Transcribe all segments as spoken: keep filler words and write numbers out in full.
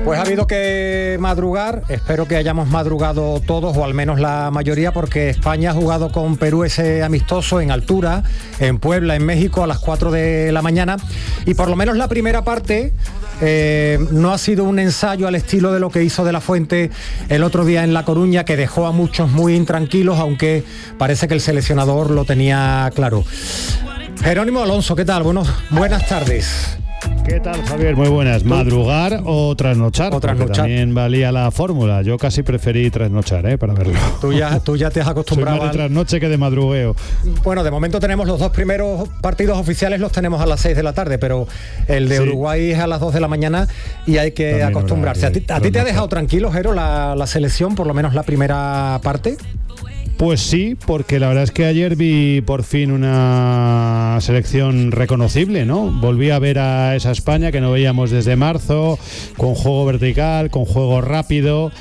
Pues ha habido que madrugar, espero que hayamos madrugado todos o al menos la mayoría, porque España ha jugado con Perú ese amistoso en altura, en Puebla, en México, a las cuatro de la mañana, y por lo menos la primera parte eh, no ha sido un ensayo al estilo de lo que hizo De la Fuente el otro día en La Coruña, que dejó a muchos muy intranquilos, aunque parece que el seleccionador lo tenía claro. Jerónimo Alonso, ¿qué tal? Bueno, buenas tardes. ¿Qué tal, Javier? Muy buenas. ¿Madrugar o trasnochar? O trasnochar. También valía la fórmula. Yo casi preferí trasnochar, ¿eh? Para verlo. Tú ya, tú ya te has acostumbrado. Soy más de trasnoche que de madrugueo. Bueno, de momento tenemos los dos primeros partidos oficiales, los tenemos a las seis de la tarde, pero el de sí. Uruguay es a las dos de la mañana y hay que también acostumbrarse. ¿A ti, a ti te ha dejado tranquilo, Jero, la, la selección, por lo menos la primera parte? Pues sí, porque la verdad es que ayer vi por fin una selección reconocible, ¿no? Volví a ver a esa España que no veíamos desde marzo, con juego vertical, con juego rápido.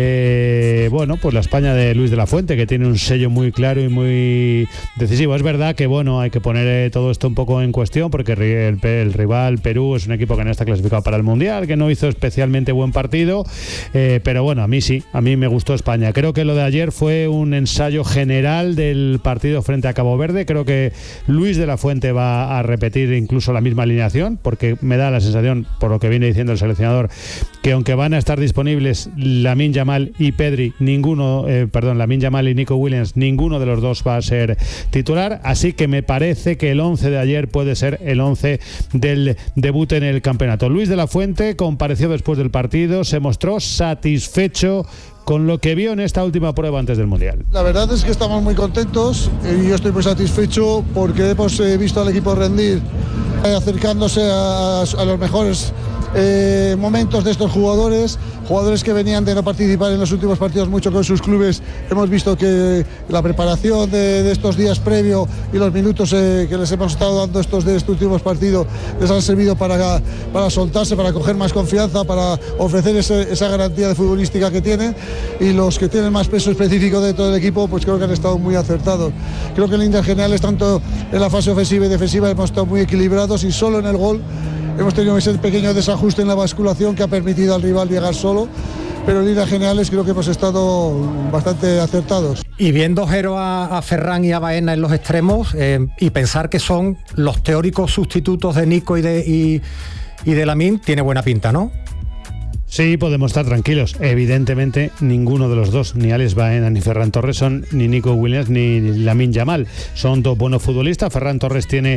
Eh, bueno, pues la España de Luis de la Fuente, que tiene un sello muy claro y muy decisivo. Es verdad que, bueno, hay que poner todo esto un poco en cuestión, porque el, el rival Perú es un equipo que no está clasificado para el Mundial, que no hizo especialmente buen partido, eh, pero bueno, a mí sí, a mí me gustó España. Creo que lo de ayer fue un ensayo general del partido frente a Cabo Verde. Creo que Luis de la Fuente va a repetir incluso la misma alineación, porque me da la sensación, por lo que viene diciendo el seleccionador, que aunque van a estar disponibles Lamine Yamal y Pedri, ninguno, eh, perdón, Lamine Yamal y Nico Williams, ninguno de los dos va a ser titular, así que me parece que el once de ayer puede ser el once del debut en el campeonato. Luis de la Fuente compareció después del partido, se mostró satisfecho con lo que vio en esta última prueba antes del Mundial. La verdad es que estamos muy contentos y yo estoy muy satisfecho porque hemos eh, visto al equipo rendir, eh, acercándose a, a los mejores eh, momentos de estos jugadores, jugadores que venían de no participar en los últimos partidos mucho con sus clubes. Hemos visto que la preparación de, de estos días previo y los minutos eh, que les hemos estado dando estos de estos últimos partidos les han servido para, para soltarse, para coger más confianza, para ofrecer ese, esa garantía de futbolística que tienen, y los que tienen más peso específico dentro del equipo pues creo que han estado muy acertados. Creo que en líneas generales, tanto en la fase ofensiva y defensiva, hemos estado muy equilibrados, y solo en el gol hemos tenido ese pequeño desajuste en la basculación que ha permitido al rival llegar solo, pero en líneas generales creo que hemos estado bastante acertados. Y viendo, Jero, a, a Ferran y a Baena en los extremos, eh, y pensar que son los teóricos sustitutos de Nico y de, y, y de Lamine, tiene buena pinta, ¿no? Sí, podemos estar tranquilos. Evidentemente, ninguno de los dos, ni Alex Baena ni Ferran Torres, son ni Nico Williams ni Lamine Yamal. Son dos buenos futbolistas. Ferran Torres tiene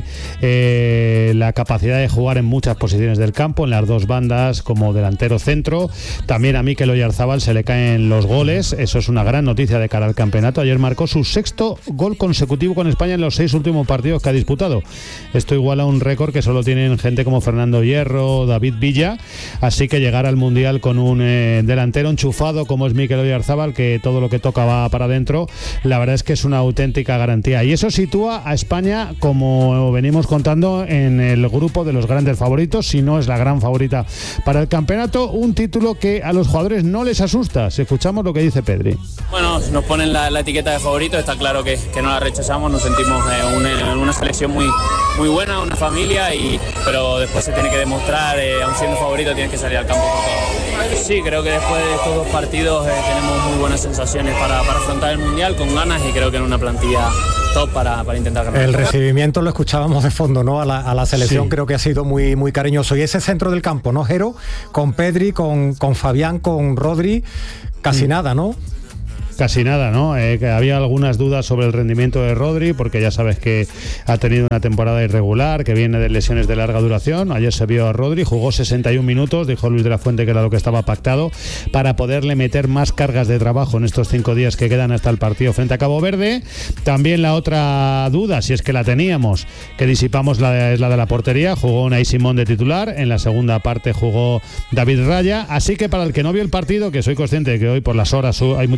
eh, la capacidad de jugar en muchas posiciones del campo, en las dos bandas, como delantero centro. También a Mikel Oyarzabal se le caen los goles. Eso es una gran noticia de cara al campeonato. Ayer marcó su sexto gol consecutivo con España en los seis últimos partidos que ha disputado. Esto iguala a un récord que solo tienen gente como Fernando Hierro, David Villa. Así que llegar al Mundial con un eh, delantero enchufado como es Mikel Oyarzabal, que todo lo que toca va para adentro, la verdad es que es una auténtica garantía, y eso sitúa a España, como venimos contando, en el grupo de los grandes favoritos, si no es la gran favorita para el campeonato. Un título que a los jugadores no les asusta. Si escuchamos lo que dice Pedri. Bueno, nos ponen la, la etiqueta de favorito, está claro que, que no la rechazamos, nos sentimos eh, una, una selección muy, muy buena, una familia, y, pero después se tiene que demostrar, eh, aun siendo favorito tienes que salir al campo con todo. Sí, creo que después de estos dos partidos eh, tenemos muy buenas sensaciones para, para afrontar el Mundial con ganas, y creo que en una plantilla top para, para intentar ganar. El recibimiento lo escuchábamos de fondo, ¿no? A la, a la selección, sí. Creo que ha sido muy, muy cariñoso. Y ese centro del campo, ¿no, Jero? Con Pedri, con, con Fabián, con Rodri, casi mm. nada, ¿no? Casi nada, ¿no? Eh, que había algunas dudas sobre el rendimiento de Rodri, porque ya sabes que ha tenido una temporada irregular, que viene de lesiones de larga duración. Ayer se vio a Rodri, jugó sesenta y un minutos, dijo Luis de la Fuente que era lo que estaba pactado, para poderle meter más cargas de trabajo en estos cinco días que quedan hasta el partido frente a Cabo Verde. También la otra duda, si es que la teníamos, que disipamos, la, es la de la portería. Jugó Unai Simón de titular, en la segunda parte jugó David Raya, así que para el que no vio el partido, que soy consciente de que hoy por las horas hay mucha gente que no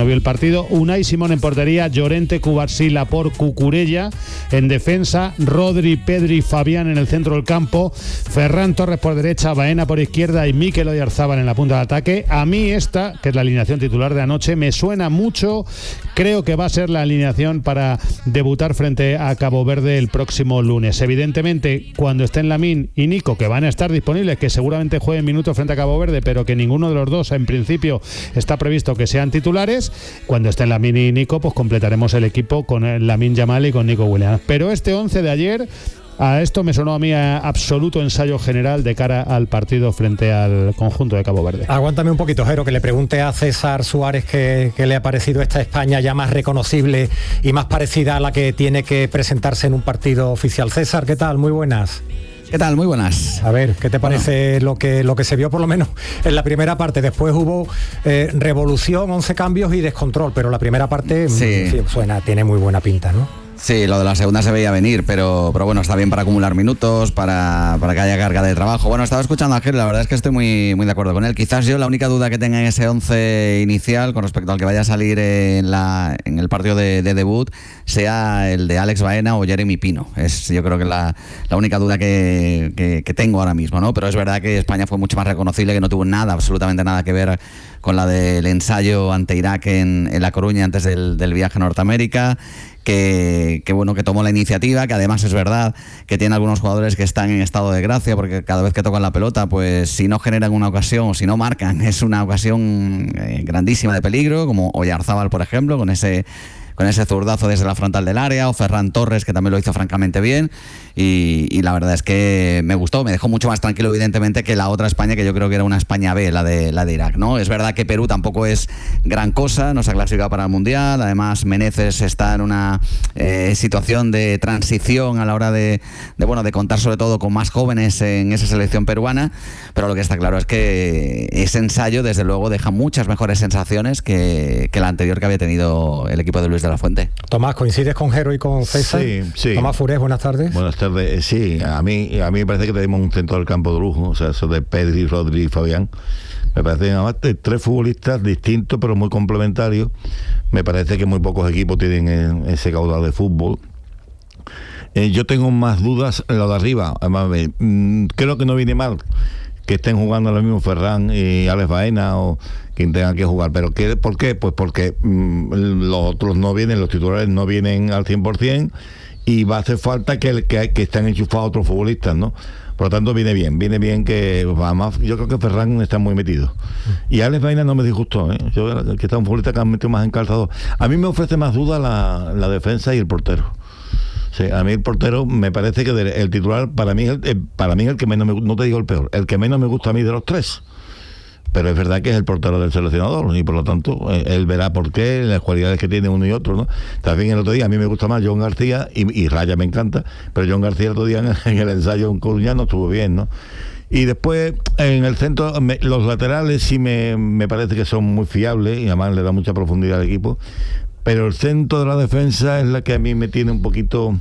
no vio el partido. Unai Simón en portería, Llorente, Cubarsí, Laporte, Cucurella en defensa, Rodri, Pedri, Fabián en el centro del campo, Ferran Torres por derecha, Baena por izquierda y Mikel Oyarzabal en la punta de ataque. A mí esta, que es la alineación titular de anoche, me suena mucho. Creo que va a ser la alineación para debutar frente a Cabo Verde el próximo lunes. Evidentemente, cuando estén Lamine y Nico, que van a estar disponibles, que seguramente jueguen minutos frente a Cabo Verde, pero que ninguno de los dos en principio está previsto que sean titulares, cuando estén Lamine y Nico, pues completaremos el equipo con Lamine Yamal y con Nico Williams. Pero este once de ayer, a esto me sonó a mí a absoluto ensayo general de cara al partido frente al conjunto de Cabo Verde. Aguántame un poquito, Jero, que le pregunte a César Suárez qué le ha parecido esta España ya más reconocible y más parecida a la que tiene que presentarse en un partido oficial. César, ¿qué tal? Muy buenas. ¿Qué tal? Muy buenas. A ver, ¿qué te parece bueno. lo que lo que se vio por lo menos en la primera parte? Después hubo eh, revolución, once cambios y descontrol, pero la primera parte sí. Sí, suena, tiene muy buena pinta, ¿no? Sí, lo de la segunda se veía venir, pero, pero bueno, está bien para acumular minutos, para, para que haya carga de trabajo. Bueno, estaba escuchando a Gil, la verdad es que estoy muy, muy de acuerdo con él. Quizás yo la única duda que tenga en ese once inicial con respecto al que vaya a salir en, la, en el partido de, de debut sea el de Alex Baena o Jeremy Pino. Es yo creo que la, la única duda que, que, que tengo ahora mismo, ¿no? Pero es verdad que España fue mucho más reconocible, que no tuvo nada, absolutamente nada que ver con la del ensayo ante Irak en, en La Coruña antes del, del viaje a Norteamérica. Que, que bueno, que tomó la iniciativa, que además es verdad que tiene algunos jugadores que están en estado de gracia, porque cada vez que tocan la pelota, pues si no generan una ocasión o si no marcan, es una ocasión eh, grandísima de peligro, como Oyarzabal, por ejemplo, con ese con ese zurdazo desde la frontal del área, o Ferran Torres, que también lo hizo francamente bien, y, y la verdad es que me gustó, me dejó mucho más tranquilo, evidentemente, que la otra España, que yo creo que era una España B, la de, la de Irak, ¿no? Es verdad que Perú tampoco es gran cosa, no se ha clasificado para el Mundial, además Meneses está en una eh, situación de transición a la hora de, de, bueno, de contar sobre todo con más jóvenes en esa selección peruana, pero lo que está claro es que ese ensayo, desde luego, deja muchas mejores sensaciones que, que la anterior que había tenido el equipo de Luis de la Fuente. Tomás, ¿coincides con Jero y con César? Sí, sí. Tomás Furés, buenas tardes. Buenas tardes. Sí, a mí, a mí me parece que tenemos un centro del campo de lujo, o sea, eso de Pedri, Rodri y Fabián. Me parece además tres futbolistas distintos pero muy complementarios. Me parece que muy pocos equipos tienen ese caudal de fútbol. Eh, yo tengo más dudas en lo de arriba. Además, mm, creo que no viene mal que estén jugando lo mismo Ferran y Alex Baena o quien tenga que jugar, pero ¿qué, ¿por qué? Pues porque mmm, los otros no vienen, los titulares no vienen al cien por ciento y va a hacer falta que, que, que estén enchufados otros futbolistas, ¿no? Por lo tanto viene bien, viene bien que además yo creo que Ferran está muy metido y Alex Baena no me disgustó, ¿eh? Yo, que está un futbolista que han metido más en calzado. A mí me ofrece más duda la, la defensa y el portero. Sí, a mí el portero me parece que el titular para mí es el, para mí es el que menos me, no te digo el peor, el que menos me gusta a mí de los tres. Pero es verdad que es el portero del seleccionador y por lo tanto él verá por qué, las cualidades que tiene uno y otro, ¿no? También el otro día a mí me gusta más John García y, y Raya me encanta, pero John García el otro día en el, en el ensayo en Coruña no estuvo bien, ¿no? Y después en el centro me, los laterales sí me, me parece que son muy fiables y además le da mucha profundidad al equipo. Pero el centro de la defensa es la que a mí me tiene un poquito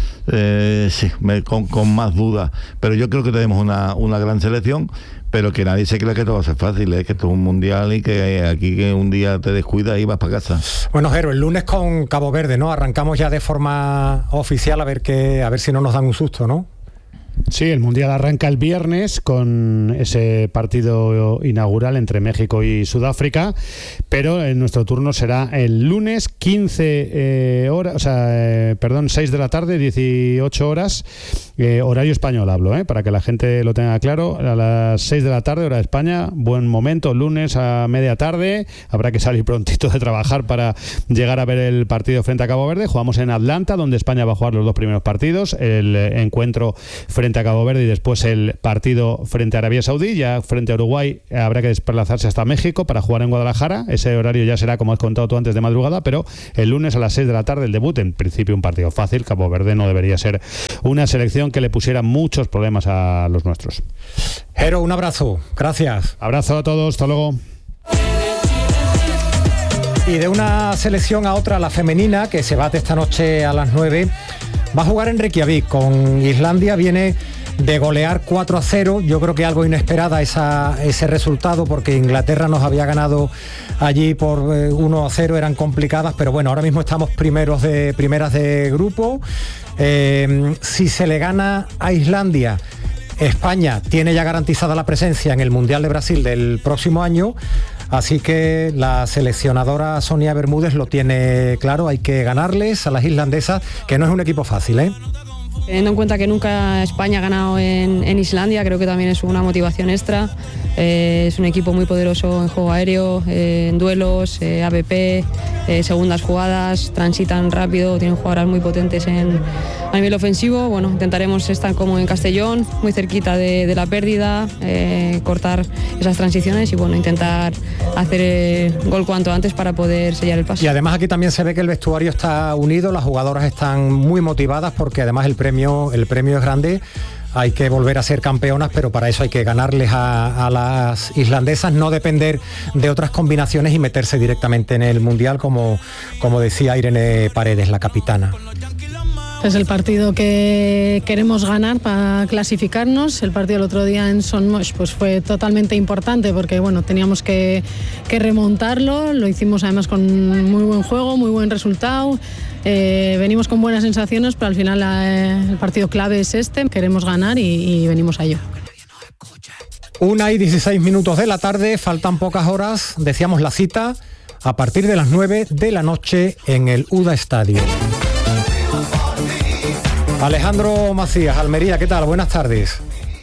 eh, sí, me, con, con más dudas. Pero yo creo que tenemos una, una gran selección, pero que nadie se crea que esto va a ser fácil, ¿eh? Que esto es un mundial y que aquí que un día te descuidas y vas para casa. Bueno, Jero, el lunes con Cabo Verde, ¿no? Arrancamos ya de forma oficial a ver que, a ver si no nos dan un susto, ¿no? Sí, el Mundial arranca el viernes con ese partido inaugural entre México y Sudáfrica, pero en nuestro turno será el lunes quince eh, horas, o sea, eh, perdón, seis de la tarde, dieciocho horas, eh, horario español hablo, eh, para que la gente lo tenga claro, a las seis de la tarde, hora de España, buen momento, lunes a media tarde, habrá que salir prontito de trabajar para llegar a ver el partido frente a Cabo Verde. Jugamos en Atlanta, donde España va a jugar los dos primeros partidos, el encuentro frente frente a Cabo Verde y después el partido frente a Arabia Saudí. Ya frente a Uruguay habrá que desplazarse hasta México para jugar en Guadalajara. Ese horario ya será, como has contado tú antes, de madrugada, pero el lunes a las seis de la tarde el debut. En principio un partido fácil. Cabo Verde no debería ser una selección que le pusiera muchos problemas a los nuestros. Jero, un abrazo. Gracias. Abrazo a todos. Hasta luego. Y de una selección a otra, la femenina, que se bate esta noche a las nueve, va a jugar en Reykjavik con Islandia. Viene de golear cuatro a cero. Yo creo que algo inesperada esa, ese resultado, porque Inglaterra nos había ganado allí por eh, uno a cero, eran complicadas, pero bueno, ahora mismo estamos primeros de primeras de grupo. Eh, si se le gana a Islandia, España tiene ya garantizada la presencia en el Mundial de Brasil del próximo año, así que la seleccionadora Sonia Bermúdez lo tiene claro, hay que ganarles a las islandesas, que no es un equipo fácil, ¿eh? Teniendo en cuenta que nunca España ha ganado en, en Islandia, creo que también es una motivación extra. Eh, es un equipo muy poderoso en juego aéreo, eh, en duelos, eh, A B P, eh, segundas jugadas, transitan rápido, tienen jugadoras muy potentes en, a nivel ofensivo. Bueno, intentaremos estar como en Castellón, muy cerquita de, de la pérdida, eh, cortar esas transiciones y bueno, intentar hacer eh, gol cuanto antes para poder sellar el paso. Y además aquí también se ve que el vestuario está unido, las jugadoras están muy motivadas porque además el premio, el premio es grande. Hay que volver a ser campeonas, pero para eso hay que ganarles a, a las islandesas, no depender de otras combinaciones y meterse directamente en el Mundial, como, como decía Irene Paredes, la capitana. Es el partido que queremos ganar para clasificarnos. El partido el otro día en Son Moix pues fue totalmente importante porque bueno, teníamos que, que remontarlo. Lo hicimos además con muy buen juego, muy buen resultado. Eh, venimos con buenas sensaciones, pero al final la, el partido clave es este. Queremos ganar y, y venimos a ello. Una y dieciséis minutos de la tarde, faltan pocas horas. Decíamos la cita a partir de las nueve de la noche en el U D A Estadio. Alejandro Macías, Almería, ¿qué tal? Buenas tardes.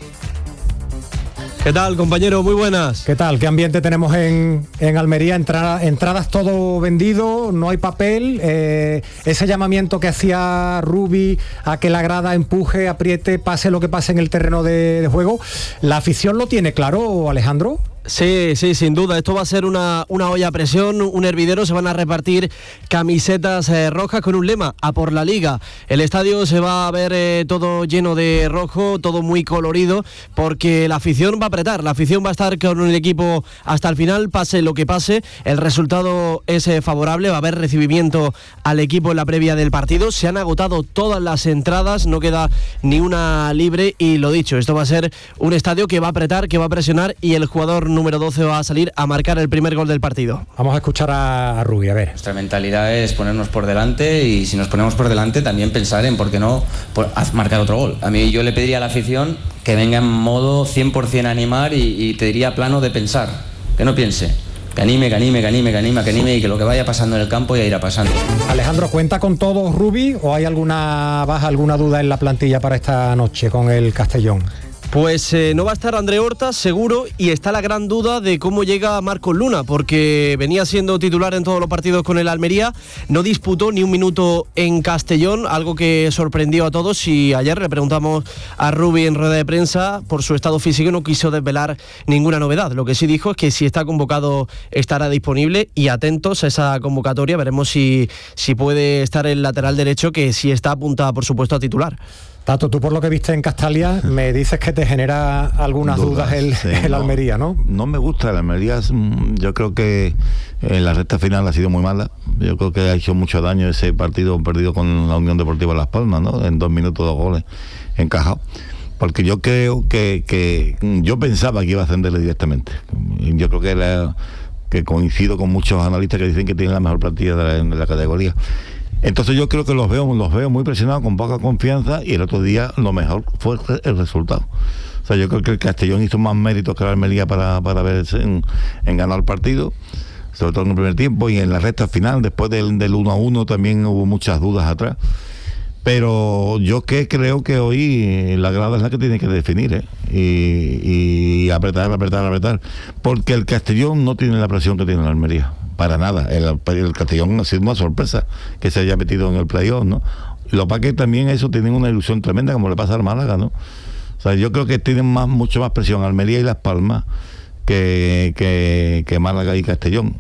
¿Qué tal, compañero? Muy buenas. ¿Qué tal? ¿Qué ambiente tenemos en, en Almería? Entrada, entradas todo vendido, no hay papel. Eh, ese llamamiento que hacía Rubi a que la grada empuje, apriete, pase lo que pase en el terreno de, de juego. ¿La afición lo tiene claro, Alejandro? Sí, sí, sin duda. Esto va a ser una, una olla a presión, un hervidero. Se van a repartir camisetas eh, rojas con un lema, a por la Liga. El estadio se va a ver eh, todo lleno de rojo, todo muy colorido, porque la afición va a apretar. La afición va a estar con el equipo hasta el final, pase lo que pase. El resultado es eh, favorable, va a haber recibimiento al equipo en la previa del partido. Se han agotado todas las entradas, no queda ni una libre y lo dicho, esto va a ser un estadio que va a apretar, que va a presionar y el jugador número doce va a salir a marcar el primer gol del partido. Vamos a escuchar a, a Rubi, a ver. Nuestra mentalidad es ponernos por delante y si nos ponemos por delante también pensar en por qué no por, marcar otro gol. A mí yo le pediría a la afición que venga en modo cien por ciento a animar y, y te diría plano de pensar, que no piense. Que anime, que anime, que anime, que anime, que anime y que lo que vaya pasando en el campo ya irá pasando. Alejandro, ¿cuenta con todos Rubi o hay alguna baja, alguna duda en la plantilla para esta noche con el Castellón? Pues eh, no va a estar André Horta, seguro, y está la gran duda de cómo llega Marcos Luna, porque venía siendo titular en todos los partidos con el Almería, no disputó ni un minuto en Castellón, algo que sorprendió a todos, y ayer le preguntamos a Rubi en rueda de prensa por su estado físico y no quiso desvelar ninguna novedad. Lo que sí dijo es que si está convocado estará disponible y atentos a esa convocatoria, veremos si, si puede estar el lateral derecho, que sí está apuntada por supuesto a titular. Tato, tú por lo que viste en Castalia me dices que te genera algunas dudas, dudas el, sí, el no, Almería, ¿no? No me gusta el Almería, yo creo que en la recta final ha sido muy mala, yo creo que ha hecho mucho daño ese partido perdido con la Unión Deportiva Las Palmas, ¿no? En dos minutos dos goles encajados, porque yo creo que, que yo pensaba que iba a ascenderle directamente, yo creo que, la, que coincido con muchos analistas que dicen que tiene la mejor plantilla de la, de la categoría. Entonces yo creo que los veo, los veo muy presionados, con poca confianza, y el otro día lo mejor fue el resultado. O sea, yo creo que el Castellón hizo más méritos que la Almería para, para ver en, en ganar el partido, sobre todo en el primer tiempo, y en la recta final, después del, del uno a uno, también hubo muchas dudas atrás. Pero yo que creo que hoy la grada es la que tiene que definir, ¿eh? y, y apretar, apretar, apretar, porque el Castellón no tiene la presión que tiene la Almería. Para nada, el, el Castellón ha sido una sorpresa que se haya metido en el playoff, ¿no? Lo para que también eso tienen una ilusión tremenda, como le pasa al Málaga, ¿no? O sea, yo creo que tienen más, mucho más presión Almería y Las Palmas que, que, que Málaga y Castellón.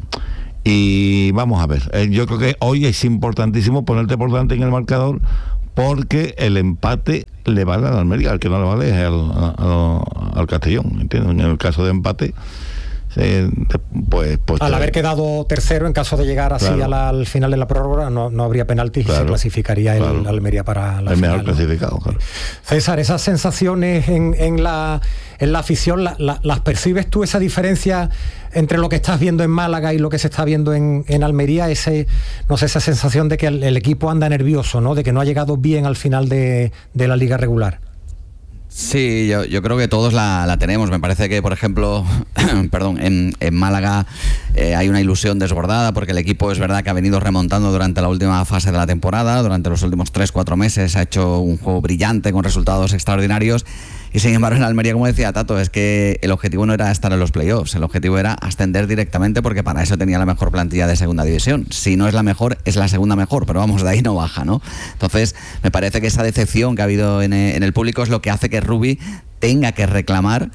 Y vamos a ver, eh, yo creo que hoy es importantísimo ponerte por delante en el marcador, porque el empate le vale a la Almería, al que no le vale es al, al, al Castellón, ¿entiendes? En el caso de empate, Sí, pues, pues, al haber quedado tercero, en caso de llegar así claro. la, al final de la prórroga, no, no habría penaltis claro, y se clasificaría el claro. Almería para la el final. Mejor clasificado, ¿no? claro. César, esas sensaciones en, en, la, en la afición, la, la, ¿las percibes tú, esa diferencia entre lo que estás viendo en Málaga y lo que se está viendo en, en Almería? Ese, no sé, esa sensación de que el, el equipo anda nervioso, ¿no? De que no ha llegado bien al final de, de la liga regular. Sí, yo, yo creo que todos la, la tenemos. Me parece que, por ejemplo, perdón, en, en Málaga eh, hay una ilusión desbordada porque el equipo es verdad que ha venido remontando durante la última fase de la temporada, durante los últimos tres cuatro meses ha hecho un juego brillante con resultados extraordinarios. Y sin embargo en Almería, como decía Tato, es que el objetivo no era estar en los playoffs, el objetivo era ascender directamente porque para eso tenía la mejor plantilla de segunda división. Si no es la mejor, es la segunda mejor, pero vamos, de ahí no baja, ¿no? Entonces me parece que esa decepción que ha habido en, en el público es lo que hace que Rubi tenga que reclamar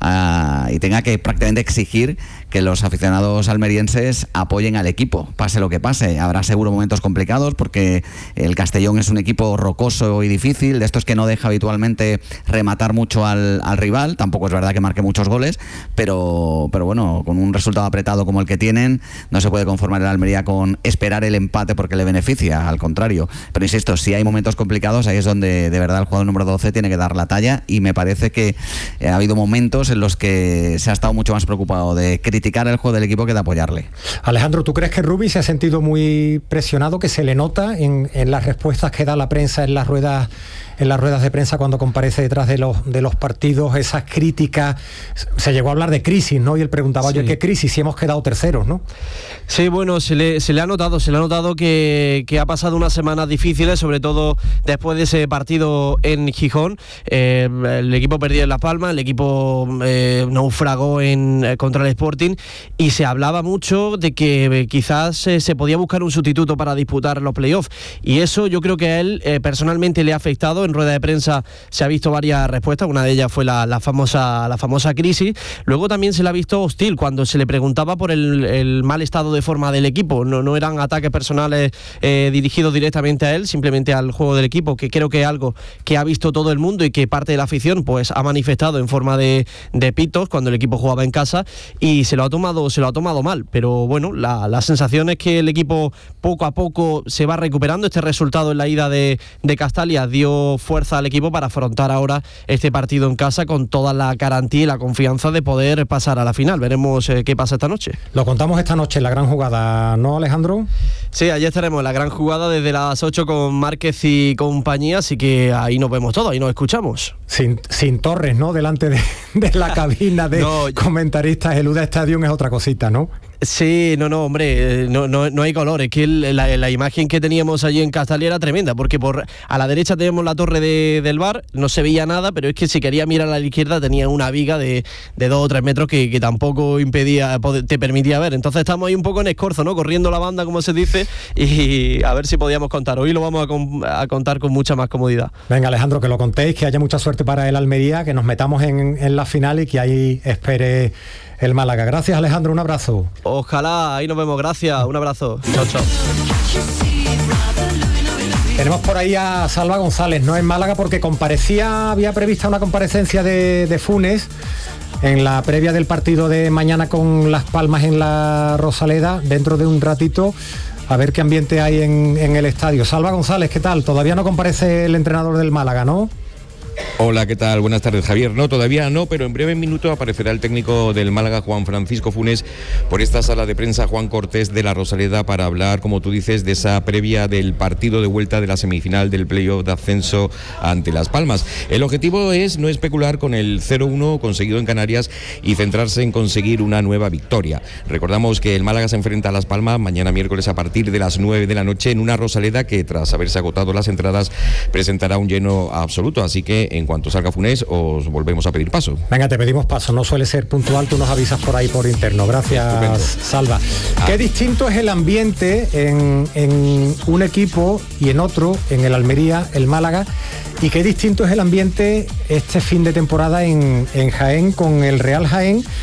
uh, y tenga que prácticamente exigir que los aficionados almerienses apoyen al equipo, pase lo que pase. Habrá seguro momentos complicados porque el Castellón es un equipo rocoso y difícil, de estos que no deja habitualmente rematar mucho al, al rival, tampoco es verdad que marque muchos goles, pero, pero bueno, con un resultado apretado como el que tienen, no se puede conformar el Almería con esperar el empate porque le beneficia, al contrario. Pero insisto, si hay momentos complicados, ahí es donde de verdad el jugador número doce tiene que dar la talla, y me parece que ha habido momentos en los que se ha estado mucho más preocupado de criticar el juego del equipo que de apoyarle. Alejandro, ¿tú crees que Rubi se ha sentido muy presionado, que se le nota en, en las respuestas que da la prensa en las ruedas en las ruedas de prensa cuando comparece detrás de los de los partidos, esas críticas? Se llegó a hablar de crisis, ¿no? Y él preguntaba, sí. Oye, ¿qué crisis? Si hemos quedado terceros, ¿no? Sí, bueno, se le, se le ha notado, se le ha notado que, que ha pasado unas semanas difíciles, sobre todo después de ese partido en Gijón. Eh, el equipo perdió en Las Palmas, el equipo eh, naufragó en, eh, contra el Sporting, y se hablaba mucho de que eh, quizás eh, se podía buscar un sustituto para disputar los playoffs, y eso yo creo que a él eh, personalmente le ha afectado. En rueda de prensa se ha visto varias respuestas, una de ellas fue la, la, famosa, la famosa crisis. Luego también se le ha visto hostil cuando se le preguntaba por el, el mal estado de forma del equipo. No, no eran ataques personales eh, dirigidos directamente a él, simplemente al juego del equipo, que creo que es algo que ha visto todo el mundo y que parte de la afición pues ha manifestado en forma de, de pitos cuando el equipo jugaba en casa, y se lo ha tomado, se lo ha tomado mal. Pero bueno, la, la sensación es que el equipo poco a poco se va recuperando. Este resultado en la ida de, de Castalia dio fuerza al equipo para afrontar ahora este partido en casa con toda la garantía y la confianza de poder pasar a la final. Veremos eh, qué pasa esta noche. Lo contamos esta noche en la gran jugada, ¿no, Alejandro? Sí, allí estaremos en la gran jugada desde las ocho con Márquez y compañía, así que ahí nos vemos todos, ahí nos escuchamos. Sin, sin Torres, ¿no? Delante de, de la cabina de no, comentaristas, el U D A Stadium es otra cosita, ¿no? Sí, no, no, hombre, no, no, no hay color. Es que el, la, la imagen que teníamos allí en Castalia era tremenda, porque por a la derecha teníamos la torre de, del bar, no se veía nada, pero es que si quería mirar a la izquierda tenía una viga de, de dos o tres metros que, que tampoco impedía, te permitía ver. Entonces estamos ahí un poco en escorzo, ¿no? Corriendo la banda, como se dice, y a ver si podíamos contar. Hoy lo vamos a, con, a contar con mucha más comodidad. Venga, Alejandro, que lo contéis, que haya mucha suerte para el Almería, que nos metamos en, en la final y que ahí espere el Málaga. Gracias, Alejandro, un abrazo. Ojalá, ahí nos vemos, gracias, un abrazo. Chao, chao. Tenemos por ahí a Salva González, no en Málaga, porque comparecía, había prevista una comparecencia de, de Funes en la previa del partido de mañana con Las Palmas en la Rosaleda, dentro de un ratito. A ver qué ambiente hay en, en el estadio. Salva González, ¿qué tal? Todavía no comparece el entrenador del Málaga, ¿no? Hola, ¿qué tal? Buenas tardes, Javier. No, todavía no, pero en breve minuto aparecerá el técnico del Málaga, Juan Francisco Funes, por esta sala de prensa Juan Cortés de la Rosaleda, para hablar, como tú dices, de esa previa del partido de vuelta de la semifinal del playoff de ascenso ante Las Palmas. El objetivo es no especular con el cero uno conseguido en Canarias y centrarse en conseguir una nueva victoria. Recordamos que el Málaga se enfrenta a Las Palmas mañana miércoles a partir de las nueve de la noche en una Rosaleda que, tras haberse agotado las entradas, presentará un lleno absoluto, así que en cuanto salga Funes os volvemos a pedir paso. Venga, te pedimos paso, no suele ser puntual, tú nos avisas por ahí por interno. Gracias, estupendo. Salva. Ah. Qué distinto es el ambiente en, en un equipo y en otro, en el Almería, el Málaga, y qué distinto es el ambiente este fin de temporada en, en Jaén con el Real Jaén,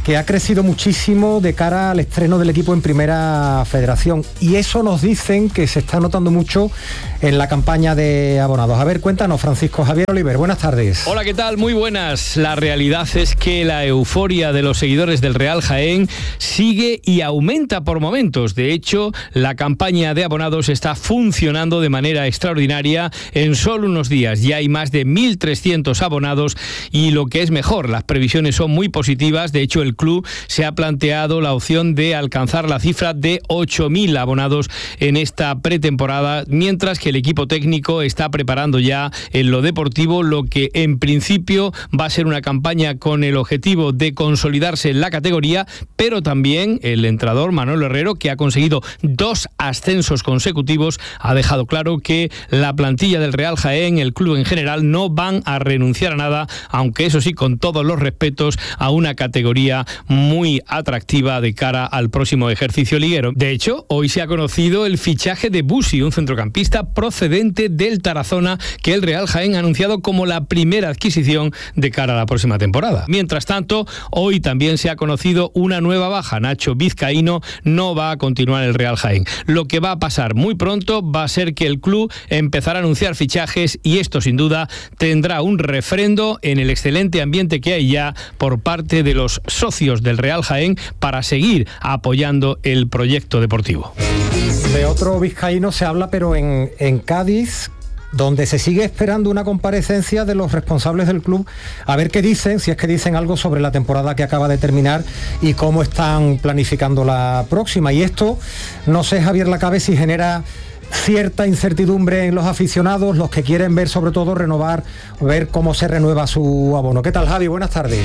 que ha crecido muchísimo de cara al estreno del equipo en Primera Federación, y eso nos dicen que se está notando mucho en la campaña de abonados. A ver, cuéntanos, Francisco Javier Oliver, buenas tardes. Hola, ¿qué tal? Muy buenas. La realidad es que la euforia de los seguidores del Real Jaén sigue y aumenta por momentos. De hecho, la campaña de abonados está funcionando de manera extraordinaria. En solo unos días ya hay más de mil trescientos abonados, y lo que es mejor, las previsiones son muy positivas. De hecho, el club se ha planteado la opción de alcanzar la cifra de ocho mil abonados en esta pretemporada, mientras que el equipo técnico está preparando ya en lo deportivo lo que en principio va a ser una campaña con el objetivo de consolidarse en la categoría, pero también el entrenador Manolo Herrero, que ha conseguido dos ascensos consecutivos, ha dejado claro que la plantilla del Real Jaén, el club en general, no van a renunciar a nada, aunque eso sí, con todos los respetos, a una categoría muy atractiva de cara al próximo ejercicio liguero. De hecho, hoy se ha conocido el fichaje de Busi, un centrocampista procedente del Tarazona, que el Real Jaén ha anunciado como la primera adquisición de cara a la próxima temporada. Mientras tanto, hoy también se ha conocido una nueva baja. Nacho Vizcaíno no va a continuar el Real Jaén. Lo que va a pasar muy pronto va a ser que el club empezará a anunciar fichajes, y esto sin duda tendrá un refrendo en el excelente ambiente que hay ya por parte de los socios del Real Jaén para seguir apoyando el proyecto deportivo. De otro vizcaíno se habla, pero en, en Cádiz, donde se sigue esperando una comparecencia de los responsables del club, a ver qué dicen, si es que dicen algo sobre la temporada que acaba de terminar y cómo están planificando la próxima. Y esto, no sé, Javier Lacabe, si genera cierta incertidumbre en los aficionados, los que quieren ver sobre todo renovar, ver cómo se renueva su abono. ¿Qué tal, Javi? Buenas tardes.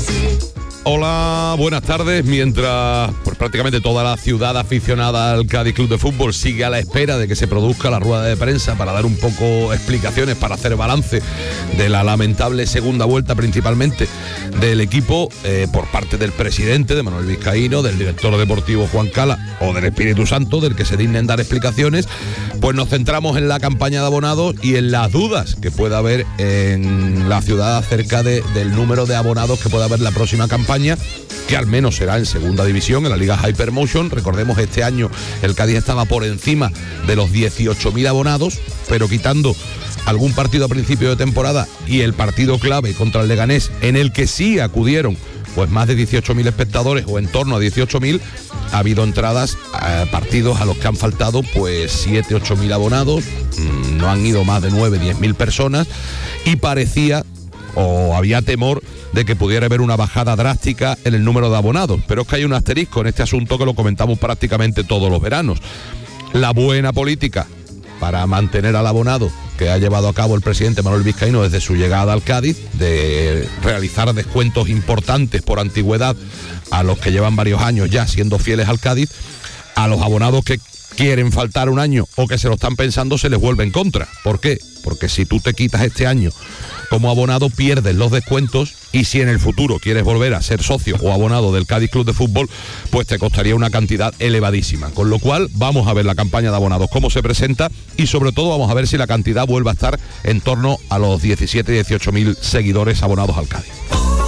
Hola, buenas tardes. Mientras pues, prácticamente toda la ciudad aficionada al Cádiz Club de Fútbol sigue a la espera de que se produzca la rueda de prensa para dar un poco explicaciones, para hacer balance de la lamentable segunda vuelta principalmente del equipo eh, por parte del presidente, de Manuel Vizcaíno, del director deportivo Juan Cala o del Espíritu Santo, del que se dignen dar explicaciones, pues nos centramos en la campaña de abonados y en las dudas que pueda haber en la ciudad acerca de, del número de abonados que pueda haber la próxima campaña, que al menos será en segunda división, en la Liga Hypermotion. Recordemos, este año el Cádiz estaba por encima de los dieciocho mil abonados, pero quitando algún partido a principio de temporada y el partido clave contra el Leganés, en el que sí acudieron pues más de dieciocho mil espectadores, o en torno a dieciocho mil, ha habido entradas a partidos a los que han faltado pues siete, ocho mil abonados, mmm, no han ido más de nueve, diez mil personas, y parecía, o había temor de que pudiera haber una bajada drástica en el número de abonados. Pero es que hay un asterisco en este asunto que lo comentamos prácticamente todos los veranos. La buena política para mantener al abonado que ha llevado a cabo el presidente Manuel Vizcaíno desde su llegada al Cádiz, de realizar descuentos importantes por antigüedad a los que llevan varios años ya siendo fieles al Cádiz, a los abonados que quieren faltar un año o que se lo están pensando se les vuelve en contra. ¿Por qué? Porque si tú te quitas este año como abonado, pierdes los descuentos, y si en el futuro quieres volver a ser socio o abonado del Cádiz Club de Fútbol, pues te costaría una cantidad elevadísima. Con lo cual vamos a ver la campaña de abonados cómo se presenta, y sobre todo vamos a ver si la cantidad vuelve a estar en torno a los diecisiete, dieciocho mil seguidores abonados al Cádiz.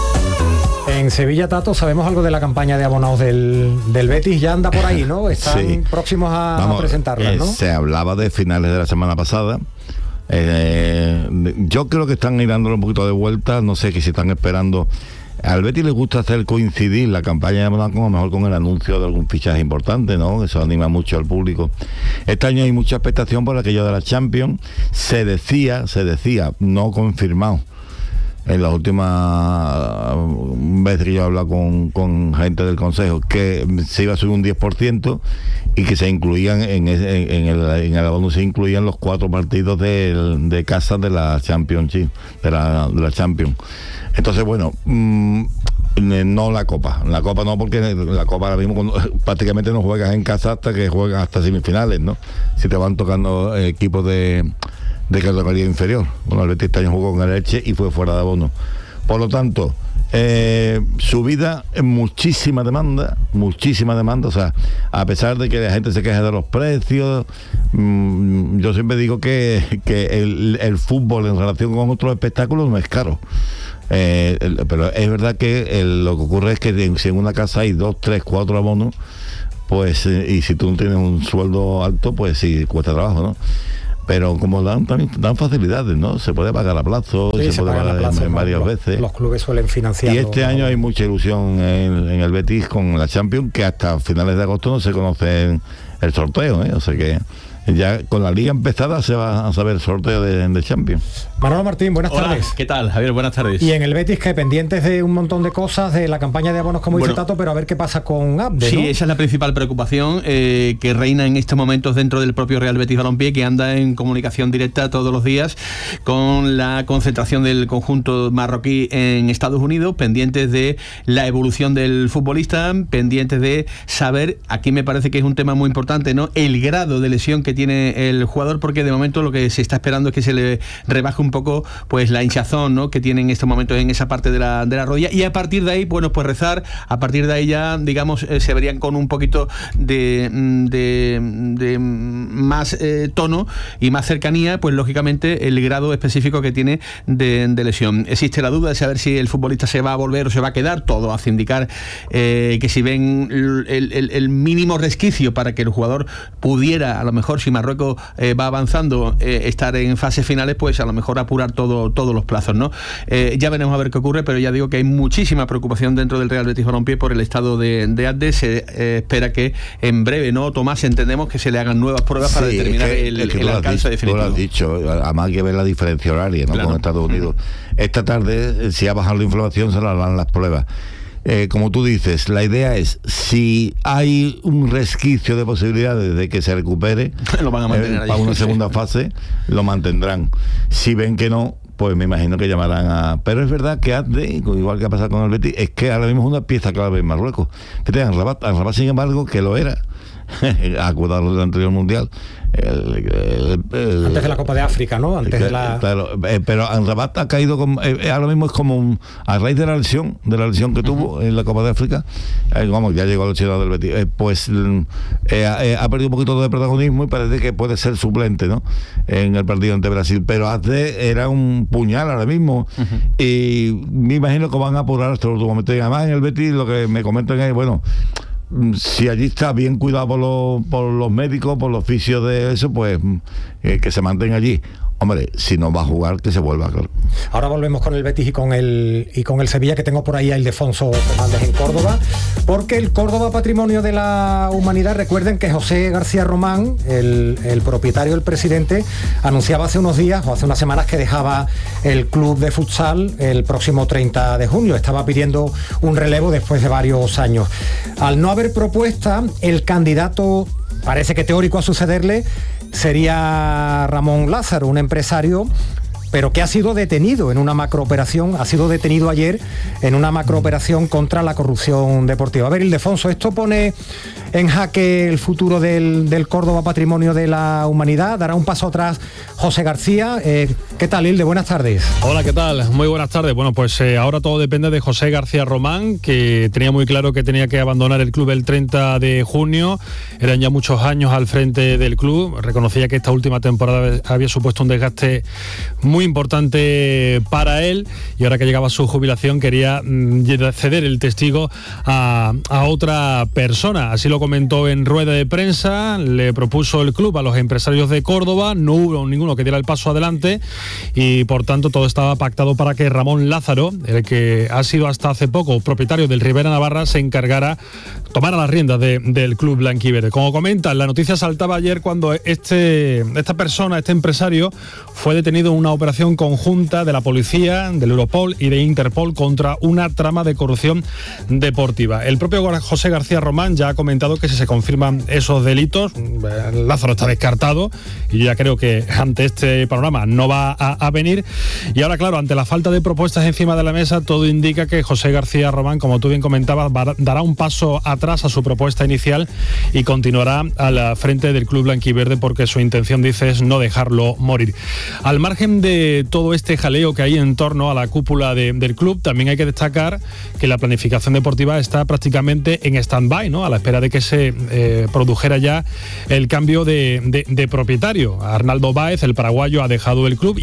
En Sevilla, Tato, ¿sabemos algo de la campaña de abonados del, del Betis? Ya anda por ahí, ¿no? Están sí. próximos a, Vamos, a presentarla, ¿no? Eh, se hablaba de finales de la semana pasada. Eh, yo creo que están ir dándole un poquito de vuelta, no sé, que si están esperando. Al Betis les gusta hacer coincidir la campaña de abonados a lo mejor con el anuncio de algún fichaje importante, ¿no? Eso anima mucho al público. Este año hay mucha expectación por aquello de la Champions. Se decía, se decía, no confirmado, en las últimas veces que yo he hablado con, con gente del Consejo, que se iba a subir un diez por ciento y que se incluían en, ese, en, el, en el abono se incluían los cuatro partidos de, de casa de la Championship, de la, de la Champions. Entonces, bueno, mmm, no la Copa, la Copa no, porque la Copa ahora mismo cuando, prácticamente no juegas en casa hasta que juegas hasta semifinales, ¿no? Si te van tocando equipos de de categoría inferior. Bueno, el Betis este año jugó con el Elche y fue fuera de abono. Por lo tanto, eh, subida en muchísima demanda, muchísima demanda, o sea, a pesar de que la gente se queja de los precios, mmm, yo siempre digo que, que el, el fútbol en relación con otros espectáculos no es caro. Eh, el, pero es verdad que el, lo que ocurre es que en, si en una casa hay dos, tres, cuatro abonos, pues eh, y si tú no tienes un sueldo alto, pues sí cuesta trabajo, ¿no? Pero como dan también dan facilidades, ¿no? Se puede pagar a plazo, sí, se, se puede pagar plazo, en, en varias los, veces. Los clubes suelen financiar. Y este año hay mucha ilusión en, en el Betis con la Champions, que hasta finales de agosto no se conoce el sorteo, ¿eh? O sea que ya con la liga empezada se va a saber el sorteo de, de Champions. Manolo Martín, buenas Hola, tardes. ¿qué tal, Javier? Buenas tardes. Y en el Betis, que pendientes de un montón de cosas, de la campaña de abonos, como bueno, dice Tato, pero a ver qué pasa con Abde, Sí, ¿no? esa es la principal preocupación eh, que reina en estos momentos dentro del propio Real Betis Balompié, que anda en comunicación directa todos los días con la concentración del conjunto marroquí en Estados Unidos, pendientes de la evolución del futbolista, pendientes de saber, aquí me parece que es un tema muy importante, ¿no? El grado de lesión que tiene el jugador, porque de momento lo que se está esperando es que se le rebaje un poco pues la hinchazón, ¿no?, que tiene en estos momentos en esa parte de la, de la rodilla, y a partir de ahí, bueno, pues rezar, a partir de ahí ya, digamos, eh, se verían con un poquito de, de, de más eh, tono y más cercanía, pues lógicamente el grado específico que tiene de, de lesión. Existe la duda de saber si el futbolista se va a volver o se va a quedar, todo hace indicar eh, que si ven el, el, el mínimo resquicio para que el jugador pudiera, a lo mejor si Marruecos eh, va avanzando, eh, estar en fases finales, pues a lo mejor apurar todo, todos los plazos, ¿no? Eh, ya veremos a ver qué ocurre, pero ya digo que hay muchísima preocupación dentro del Real Betis Balompié por el estado de, de Abde. Se eh, espera que en breve, ¿no, Tomás? Entendemos que se le hagan nuevas pruebas sí, para determinar que, el, el alcance dicho, definitivo. Tú lo has dicho, además hay que ver la diferencia horaria, ¿no?, claro, con Estados Unidos. Esta tarde, si ha bajado la inflamación, se le harán las pruebas. Eh, como tú dices, la idea es, si hay un resquicio de posibilidades de que se recupere, lo van a mantener eh, para una segunda fase, lo mantendrán. Si ven que no, pues me imagino que llamarán a... Pero es verdad que Abde, igual que ha pasado con el Betis, es que ahora mismo es una pieza clave en Marruecos. Fíjate, Amrabat, Amrabat, sin embargo, que lo era, a cuidarlo del anterior mundial. El, el, el, antes de la Copa de África, ¿no? Antes el, de la... Claro, eh, pero Amrabat ha caído con, eh, ahora mismo es como un, a raíz de la lesión, de la lesión que uh-huh. tuvo en la Copa de África, eh, vamos, ya llegó al ochenta del Betis, eh, pues eh, eh, ha perdido un poquito de protagonismo y parece que puede ser suplente, ¿no?, en el partido ante Brasil, pero Abde era un puñal ahora mismo, uh-huh. y me imagino que van a apurar hasta el último momento. Y además en el Betis lo que me comentan es, bueno, si allí está bien cuidado por los, por los médicos, por los oficios de eso, pues eh, que se mantenga allí. Hombre, si no va a jugar, que se vuelva, claro. Ahora volvemos con el Betis y con el y con el Sevilla, que tengo por ahí a Ildefonso Fernández en Córdoba, porque el Córdoba Patrimonio de la Humanidad, recuerden que José García Román, el, el propietario, el presidente, anunciaba hace unos días o hace unas semanas que dejaba el club de futsal el próximo treinta de junio. Estaba pidiendo un relevo después de varios años. Al no haber propuesta, el candidato, parece que teórico a sucederle, sería Ramón Lázaro, un empresario, pero que ha sido detenido en una macrooperación, ha sido detenido ayer en una macrooperación contra la corrupción deportiva. A ver, Ildefonso, ¿esto pone en jaque el futuro del, del Córdoba Patrimonio de la Humanidad? ¿Dará un paso atrás José García? Eh, ¿Qué tal, Ilde? Buenas tardes. Hola, ¿qué tal? Muy buenas tardes. Bueno, pues eh, ahora todo depende de José García Román, que tenía muy claro que tenía que abandonar el club el treinta de junio. Eran ya muchos años al frente del club. Reconocía que esta última temporada había supuesto un desgaste muy importante para él, y ahora que llegaba su jubilación quería mm, ceder el testigo a, a otra persona. Así lo comentó en rueda de prensa. Le propuso el club a los empresarios de Córdoba, no hubo ninguno que diera el paso adelante, y por tanto todo estaba pactado para que Ramón Lázaro, el que ha sido hasta hace poco propietario del Rivera Navarra, se encargara, tomara las riendas de, del club blanquiverde. Como comentan, la noticia saltaba ayer cuando este, esta persona, este empresario, fue detenido en una operación conjunta de la policía, del Europol y de Interpol contra una trama de corrupción deportiva. El propio José García Román ya ha comentado que si se confirman esos delitos, Lázaro está descartado, y yo ya creo que ante este panorama no va a, a venir. Y ahora, claro, ante la falta de propuestas encima de la mesa, todo indica que José García Román, como tú bien comentabas, va, dará un paso atrás a su propuesta inicial y continuará a la frente del club blanquiverde, porque su intención, dice, es no dejarlo morir. Al margen de todo este jaleo que hay en torno a la cúpula de, del club, también hay que destacar que la planificación deportiva está prácticamente en stand-by, ¿no?, a la espera de que se eh, produjera ya el cambio de, de, de propietario. Arnaldo Báez, el paraguayo, ha dejado el club y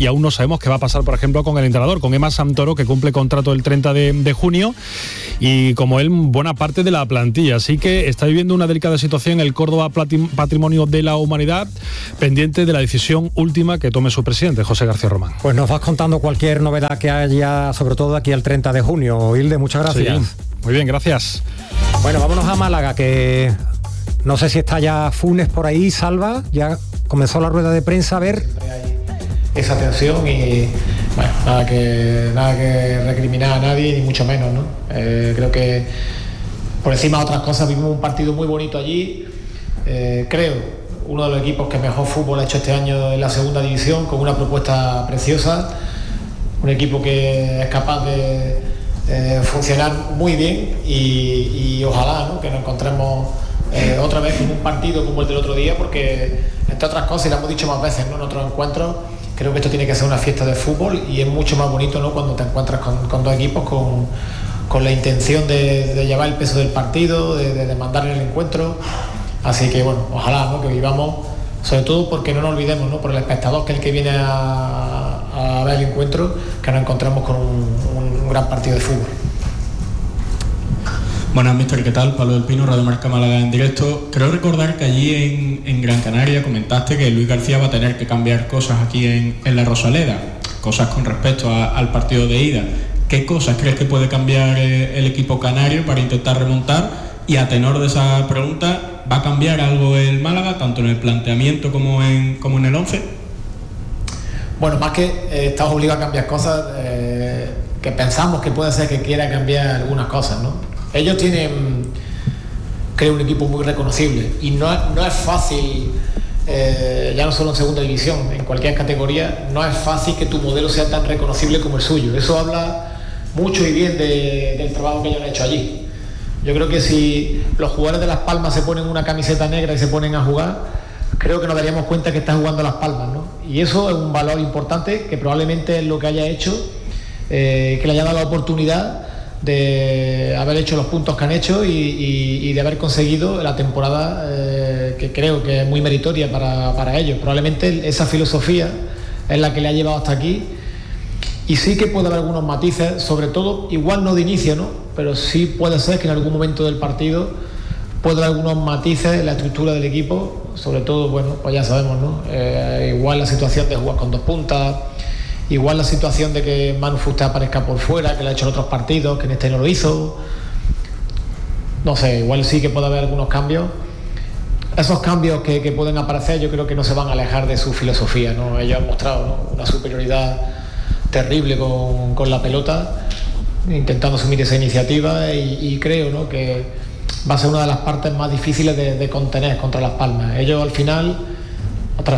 y aún no sabemos qué va a pasar, por ejemplo, con el entrenador, con Emma Santoro, que cumple contrato el treinta de, de junio, y como él, buena parte de la plantilla. Así que está viviendo una delicada situación el Córdoba Patrimonio de la Humanidad, pendiente de la decisión última que tome su presidente, José García Román. Pues nos vas contando cualquier novedad que haya, sobre todo aquí al treinta de junio. Hilde, muchas gracias. Sí, muy bien, gracias. Bueno, vámonos a Málaga, que no sé si está ya Funes por ahí, Salva, ya comenzó la rueda de prensa, a ver. Esa tensión y bueno, nada que nada que recriminar a nadie, ni mucho menos, ¿no? Eh, creo que por encima de otras cosas vimos un partido muy bonito allí, eh, creo, uno de los equipos que mejor fútbol ha hecho este año en la segunda división, con una propuesta preciosa, un equipo que es capaz de eh, funcionar muy bien y, y ojalá, ¿no?, que nos encontremos eh, otra vez con un partido como el del otro día, porque entre otras cosas, y lo hemos dicho más veces, ¿no?, en otros encuentros, creo que esto tiene que ser una fiesta de fútbol y es mucho más bonito, ¿no?, cuando te encuentras con, con dos equipos con, con la intención de, de llevar el peso del partido, de, de demandar el encuentro. Así que bueno, ojalá, ¿no?, que vivamos, sobre todo porque no nos olvidemos, ¿no?, por el espectador, que es el que viene a, a ver el encuentro, que nos encontramos con un, un gran partido de fútbol. Buenas, mister, ¿qué tal? Pablo del Pino, Radio Marca Málaga en directo. Creo recordar que allí en, en Gran Canaria comentaste que Luis García va a tener que cambiar cosas aquí en, en la Rosaleda, cosas con respecto a, al partido de ida. ¿Qué cosas crees que puede cambiar eh, el equipo canario para intentar remontar? Y a tenor de esa pregunta, ¿va a cambiar algo el Málaga, tanto en el planteamiento como en, como en el once? Bueno, más que eh, estamos obligados a cambiar cosas, eh, que pensamos que puede ser que quiera cambiar algunas cosas, ¿no? Ellos tienen, creo, un equipo muy reconocible y no, no es fácil, eh, ya no solo en segunda división, en cualquier categoría, no es fácil que tu modelo sea tan reconocible como el suyo. Eso habla mucho y bien de, del trabajo que ellos han hecho allí. Yo creo que si los jugadores de Las Palmas se ponen una camiseta negra y se ponen a jugar, creo que nos daríamos cuenta que están jugando Las Palmas, ¿no? Y eso es un valor importante que probablemente es lo que haya hecho, eh, que le haya dado la oportunidad de haber hecho los puntos que han hecho y, y, y de haber conseguido la temporada eh, que creo que es muy meritoria para, para ellos. Probablemente esa filosofía es la que le ha llevado hasta aquí y sí que puede haber algunos matices, sobre todo, igual no de inicio, ¿no?, pero sí puede ser que en algún momento del partido puede haber algunos matices en la estructura del equipo, sobre todo, bueno, pues ya sabemos, ¿no?, eh, igual la situación de jugar con dos puntas, igual la situación de que Manu Fuster aparezca por fuera, que lo ha hecho en otros partidos, que en este no lo hizo. No sé, igual sí que puede haber algunos cambios. Esos cambios que, que pueden aparecer, yo creo que no se van a alejar de su filosofía, ¿no? Ellos han mostrado, ¿no?, una superioridad terrible con, con la pelota, intentando asumir esa iniciativa y, y creo, ¿no?, que va a ser una de las partes más difíciles de, de contener contra Las Palmas. Ellos al final, atrás,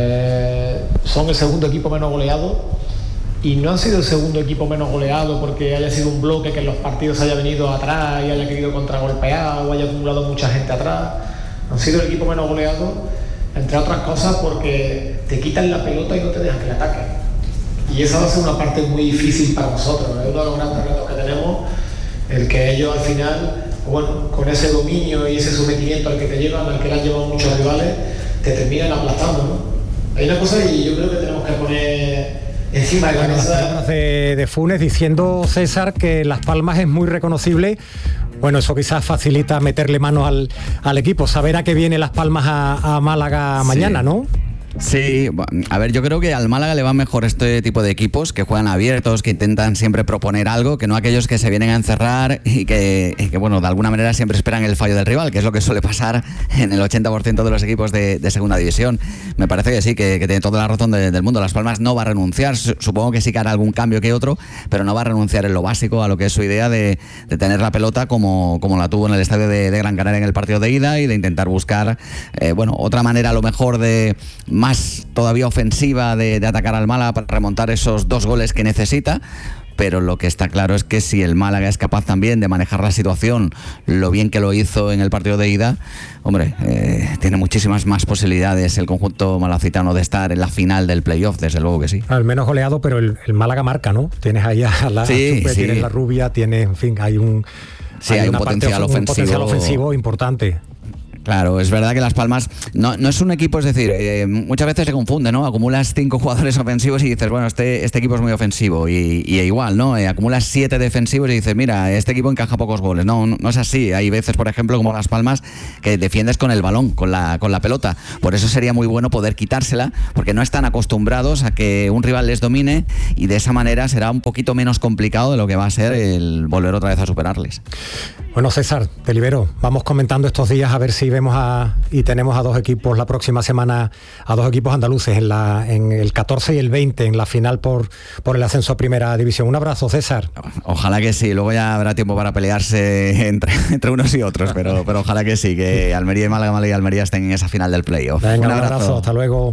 eh, son el segundo equipo menos goleado y no han sido el segundo equipo menos goleado porque haya sido un bloque que en los partidos haya venido atrás y haya querido contragolpear o haya acumulado mucha gente atrás. Han sido el equipo menos goleado, entre otras cosas, porque te quitan la pelota y no te dejan que la ataquen. Y esa va a ser una parte muy difícil para nosotros. Es uno de los grandes retos que tenemos, el que ellos al final, bueno, con ese dominio y ese sometimiento al que te llevan, al que le han llevado muchos rivales, te terminan aplastando, ¿no? Hay una cosa y yo creo que tenemos que poner encima de la mesa de, de Funes, diciendo César que Las Palmas es muy reconocible. Bueno, eso quizás facilita meterle manos al, al equipo, saber a qué viene Las Palmas a, a Málaga mañana, sí, ¿no? Sí, a ver, yo creo que al Málaga le va mejor este tipo de equipos que juegan abiertos, que intentan siempre proponer algo, que no aquellos que se vienen a encerrar y que, y que bueno, de alguna manera siempre esperan el fallo del rival, que es lo que suele pasar en el ochenta por ciento de los equipos de, de segunda división. Me parece que sí, que, que tiene toda la razón de, del mundo. Las Palmas no va a renunciar, supongo que sí que hará algún cambio que otro, pero no va a renunciar en lo básico a lo que es su idea de, de tener la pelota como, como la tuvo en el estadio de, de Gran Canaria en el partido de ida y de intentar buscar, eh, bueno, otra manera a lo mejor de más todavía ofensiva de, de atacar al Málaga para remontar esos dos goles que necesita. Pero lo que está claro es que si el Málaga es capaz también de manejar la situación lo bien que lo hizo en el partido de ida, hombre, eh, tiene muchísimas más posibilidades el conjunto malacitano de estar en la final del playoff, desde luego que sí. Al menos goleado, pero el, el Málaga marca, ¿no? Tienes ahí a la sí, Chupe, sí. tienes la Rubia, tienes, en fin, hay un, sí, hay, hay un, potencial parte, ofensivo, un potencial ofensivo importante. Claro, es verdad que Las Palmas no, no es un equipo, es decir, eh, muchas veces se confunde, ¿no? Acumulas cinco jugadores ofensivos y dices, bueno, este, este equipo es muy ofensivo, y, y igual, ¿no? Eh, acumulas siete defensivos y dices, mira, este equipo encaja pocos goles. No, no, no es así. Hay veces, por ejemplo, como Las Palmas, que defiendes con el balón, con la, con la pelota. Por eso sería muy bueno poder quitársela, porque no están acostumbrados a que un rival les domine, y de esa manera será un poquito menos complicado de lo que va a ser el volver otra vez a superarles. Bueno, César, te libero. Vamos comentando estos días a ver si vemos a y tenemos a dos equipos la próxima semana, a dos equipos andaluces en la en el catorce y el veinte en la final por, por el ascenso a Primera División. Un abrazo, César. Ojalá que sí, luego ya habrá tiempo para pelearse entre, entre unos y otros, pero, pero ojalá que sí, que Almería y Málaga, Málaga y Almería estén en esa final del playoff. Venga, un abrazo. un abrazo, hasta luego.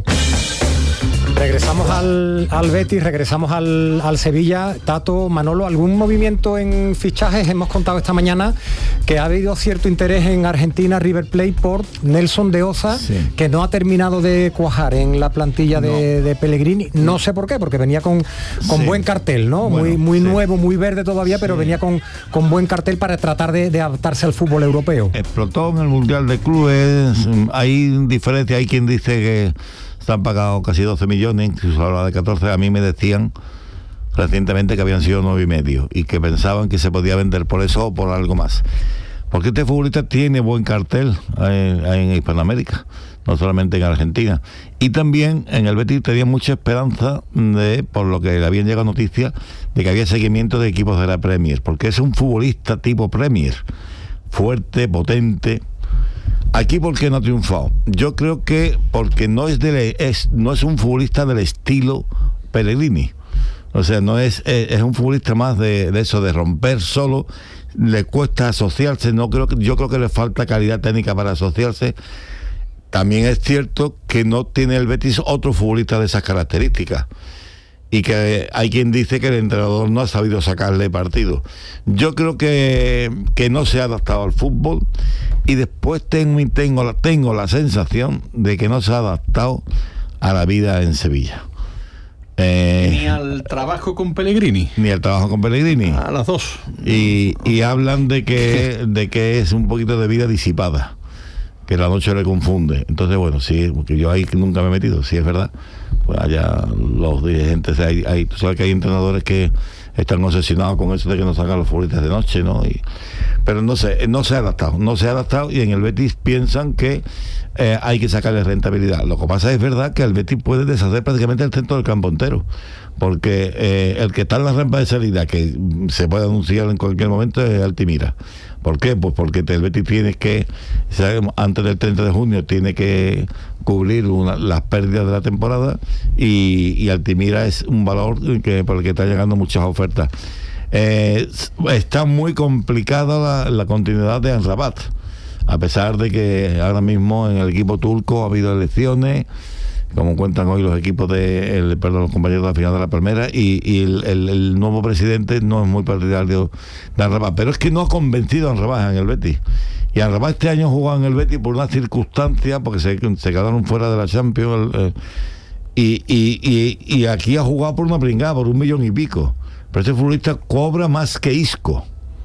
Regresamos al, al Betis, regresamos al, al Sevilla. Tato, Manolo, ¿algún movimiento en fichajes? Hemos contado esta mañana que ha habido cierto interés en Argentina, River Plate, por Nelson de Oza, sí. que no ha terminado de cuajar en la plantilla no. de, de Pellegrini. No sé por qué, porque venía con, con sí. buen cartel, ¿no? Bueno, muy muy sí. nuevo, muy verde todavía, pero sí. venía con, con buen cartel para tratar de, de adaptarse al fútbol europeo. Explotó en el Mundial de Clubes. Hay diferencia, hay quien dice que se han pagado casi doce millones, se habla de catorce, a mí me decían recientemente que habían sido nueve y medio y que pensaban que se podía vender por eso o por algo más. Porque este futbolista tiene buen cartel en, en Hispanoamérica, no solamente en Argentina. Y también en el Betis tenía mucha esperanza, de, por lo que le habían llegado noticias, de que había seguimiento de equipos de la Premier, porque es un futbolista tipo Premier, fuerte, potente. Aquí, ¿por qué no ha triunfado? Yo creo que porque no es, de, es, no es un futbolista del estilo Pellegrini. O sea, no es, es, es un futbolista más de, de eso, de romper solo. Le cuesta asociarse. No creo que, yo creo que le falta calidad técnica para asociarse. También es cierto que no tiene el Betis otro futbolista de esas características. Y que hay quien dice que el entrenador no ha sabido sacarle partido. Yo creo que, que no se ha adaptado al fútbol, y después tengo, tengo, la, tengo la sensación de que no se ha adaptado a la vida en Sevilla. Eh, ni al trabajo con Pellegrini. Ni al trabajo con Pellegrini. A las dos. Y, y hablan de que, de que es un poquito de vida disipada, que la noche le confunde. Entonces, bueno, sí, porque yo ahí nunca me he metido, sí es verdad. Pues allá los dirigentes, hay, hay, tú sabes que hay entrenadores que están obsesionados con eso de que no sacan los futbolistas de noche, ¿no? Y, pero no sé, no se ha adaptado, no se ha adaptado, y en el Betis piensan que eh, hay que sacarle rentabilidad. Lo que pasa es verdad que el Betis puede deshacer prácticamente el centro del campo entero, porque eh, el que está en la rampa de salida, que se puede anunciar en cualquier momento, es Altimira. ¿Por qué? Pues porque el Betis tiene que, antes del treinta de junio, tiene que cubrir una, las pérdidas de la temporada, y, y Altimira es un valor que, por el que están llegando muchas ofertas. Eh, está muy complicada la, la continuidad de Amrabat, a pesar de que ahora mismo en el equipo turco ha habido elecciones, como cuentan hoy los equipos de el, perdón, los compañeros de la final de la Palmera, y, y el, el, el nuevo presidente no es muy partidario de Amrabat, pero es que no ha convencido a Amrabat en el Betis. Y Amrabat este año jugó en el Betis por una circunstancia, porque se, se quedaron fuera de la Champions, eh, y, y, y, y aquí ha jugado por una pringada, por un millón y pico. Pero este futbolista cobra más que Isco,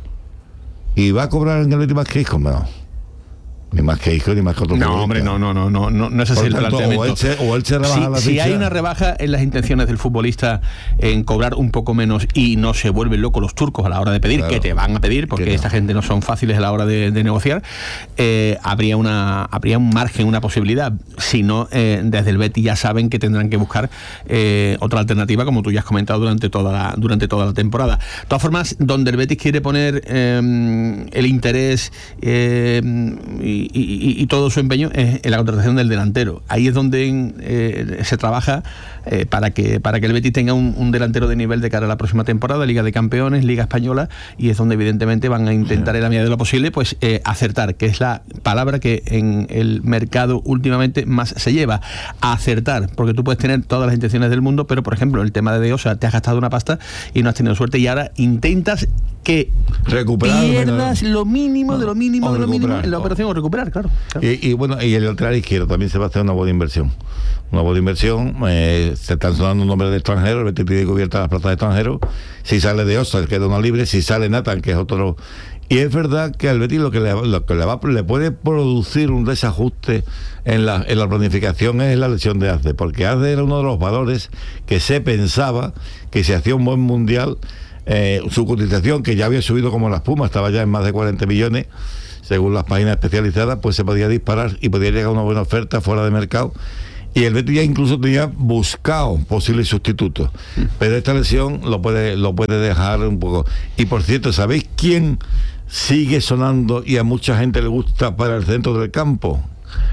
y va a cobrar en el Betis más que Isco, no. Ni más que Isco, ni más que otro. No, hombre, no, no, no, no, no, no es así el planteamiento. O él se, o él se rebaja si, la si ficha. hay una rebaja en las intenciones del futbolista en cobrar un poco menos, y no se vuelven locos los turcos a la hora de pedir, claro, que te van a pedir, porque no. esta gente no son fáciles a la hora de, de negociar, eh, habría una habría un margen, una posibilidad. Si no, eh, desde el Betis ya saben que tendrán que buscar eh, otra alternativa, como tú ya has comentado durante toda la, durante toda la temporada. De todas formas, donde el Betis quiere poner eh, el interés eh, y Y, y, y todo su empeño es en la contratación del delantero. Ahí es donde eh, se trabaja eh, para que para que el Betis tenga un, un delantero de nivel de cara a la próxima temporada, Liga de Campeones, Liga Española, y es donde evidentemente van a intentar en la medida de lo posible pues eh, acertar, que es la palabra que en el mercado últimamente más se lleva, acertar, porque tú puedes tener todas las intenciones del mundo, pero por ejemplo el tema de De Osa, te has gastado una pasta y no has tenido suerte, y ahora intentas que recuperar pierdas lo mínimo de lo mínimo o de lo mínimo recuperar, en la o- operación o recuperar, claro. claro. Y, y bueno, y el lateral izquierdo también se va a hacer una buena inversión. Una buena inversión, eh, se están sonando nombres de extranjeros, el Betis tiene cubiertas las plazas de extranjeros. Si sale de Osa, queda una libre, si sale Nathan, que es otro. Y es verdad que al Betis lo que le, lo que le, va, le puede producir un desajuste en la, en la planificación es la lesión de Azde, porque Azde era uno de los valores que se pensaba que si hacía un buen mundial, eh, su cotización, que ya había subido como la espuma, estaba ya en más de cuarenta millones, según las páginas especializadas, pues se podía disparar y podía llegar a una buena oferta fuera de mercado. Y el Betis ya incluso tenía buscado posibles sustitutos, pero esta lesión lo puede, lo puede dejar un poco. Y por cierto, ¿sabéis quién sigue sonando y a mucha gente le gusta para el centro del campo?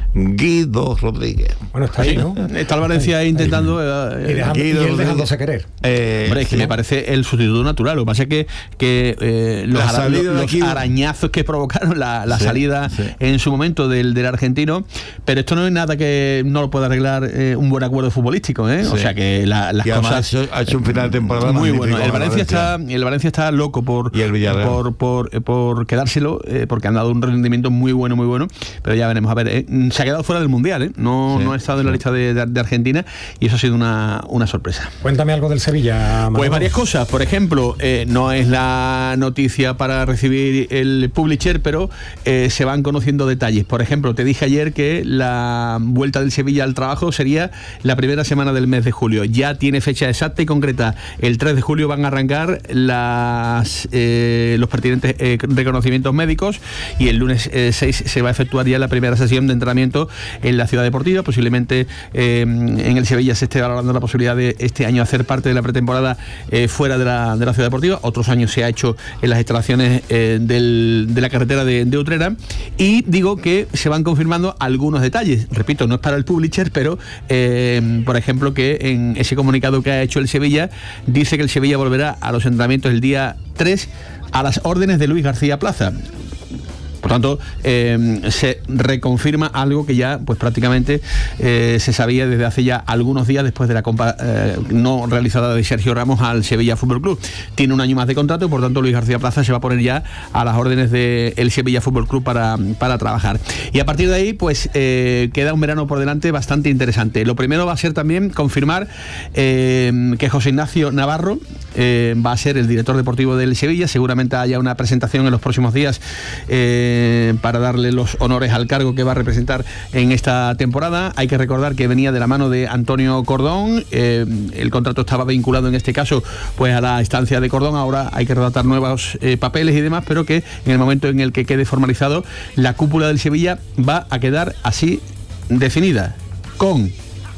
Guido Rodríguez. Bueno, está ahí, ¿no? Está el Valencia intentando Y, dejando, y él dejándose querer. Eh, Hombre, es que sí. me parece el sustituto natural. Lo que pasa es que, que eh, los, La ara- salida de los aquí- arañazos que provocaron la, la Sí, salida sí. en su momento del, del argentino, pero esto no es nada que no lo pueda arreglar eh, un buen acuerdo futbolístico, ¿eh? O Sí. sea que la- las Y además cosas ha hecho, ha hecho un final de temporada muy magnífico bueno. El con Valencia está, el Valencia está loco por Y el Villarreal. por, por, eh, por quedárselo, eh, porque han dado un rendimiento muy bueno, muy bueno. Pero ya veremos. A ver, eh, se ha quedado fuera del mundial, ¿eh? No, Sí, no ha estado en la lista de, de- de Argentina y eso ha sido una, una sorpresa. Cuéntame algo del Sevilla, Manolo. Pues varias cosas. Por ejemplo, eh, no es la noticia para recibir el publisher, pero eh, se van conociendo detalles. Por ejemplo, te dije ayer que la vuelta del Sevilla al trabajo sería la primera semana del mes de julio. Ya tiene fecha exacta y concreta. El tres de julio van a arrancar las, eh, los pertinentes eh, reconocimientos médicos y el lunes eh, seis se va a efectuar ya la primera sesión de entrenamiento en la ciudad deportiva. Posiblemente eh, en el Sevilla se esté valorando la posibilidad de este año hacer parte de la pretemporada eh, fuera de la, de la ciudad deportiva. Otros años se ha hecho en las instalaciones eh, del, de la carretera de, de Utrera. Y digo que se van confirmando algunos detalles. Repito, no es para el publisher, pero eh, por ejemplo que en ese comunicado que ha hecho el Sevilla dice que el Sevilla volverá a los entrenamientos el día tres a las órdenes de Luis García Plaza. Por tanto, eh, se reconfirma algo que ya pues prácticamente eh, se sabía desde hace ya algunos días después de la compra eh, no realizada de Sergio Ramos al Sevilla Fútbol Club. Tiene un año más de contrato y por tanto Luis García Plaza se va a poner ya a las órdenes del Sevilla Fútbol Club para, para trabajar. Y a partir de ahí pues eh, queda un verano por delante bastante interesante. Lo primero va a ser también confirmar eh, que José Ignacio Navarro eh, va a ser el director deportivo del Sevilla. Seguramente haya una presentación en los próximos días eh, para darle los honores al cargo que va a representar en esta temporada. Hay que recordar que venía de la mano de Antonio Cordón, eh, el contrato estaba vinculado en este caso pues a la estancia de Cordón. Ahora hay que redactar nuevos eh, papeles y demás, pero que en el momento en el que quede formalizado, la cúpula del Sevilla va a quedar así definida, con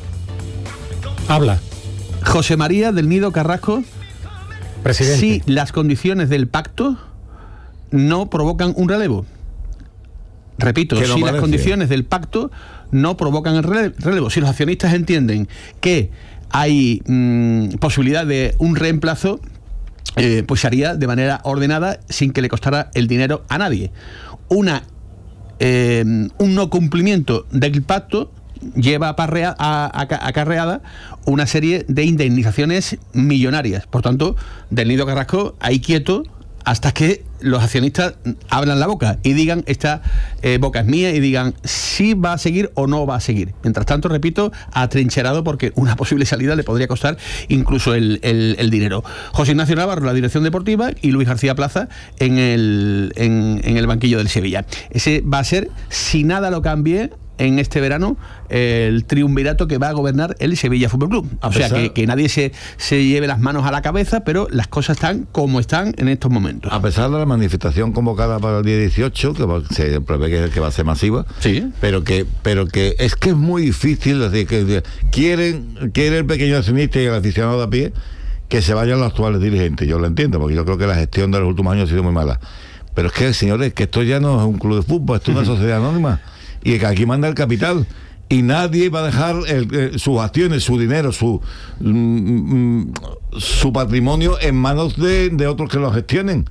Habla. José María del Nido Carrasco, presidente. Si las condiciones del pacto no provocan un relevo. Repito, Que no si las parece. condiciones del pacto no provocan el rele- relevo, si los accionistas entienden que hay mmm, posibilidad de un reemplazo, eh, pues se haría de manera ordenada sin que le costara el dinero a nadie. Una, eh, un no cumplimiento del pacto lleva aparrea- a- a- acarreada una serie de indemnizaciones millonarias. Por tanto, del Nido Carrasco ahí quieto hasta que los accionistas abran la boca y digan esta eh, boca es mía y digan si va a seguir o no va a seguir. Mientras tanto, repito, atrincherado porque una posible salida le podría costar incluso el, el, el dinero. José Ignacio Navarro, la dirección deportiva, y Luis García Plaza en el, en, en el banquillo del Sevilla. Ese va a ser, si nada lo cambie, en este verano el triunvirato que va a gobernar el Sevilla Fútbol Club. A O sea, pesar- que, que nadie se, se lleve las manos a la cabeza, pero las cosas están como están en estos momentos. A pesar de la manifestación convocada para el día dieciocho, que va- se prevé que, que va a ser masiva, sí, pero que pero que es que es muy difícil, es decir, que quieren quiere el pequeño accionista y el aficionado de a pie que se vayan los actuales dirigentes. Yo lo entiendo, porque yo creo que la gestión de los últimos años ha sido muy mala. Pero es que, señores, que esto ya no es un club de fútbol, esto es una sociedad anónima. Y que aquí manda el capital. Y nadie va a dejar el, eh, sus acciones, su dinero, su mm, mm, su patrimonio en manos de, de otros que lo gestionen.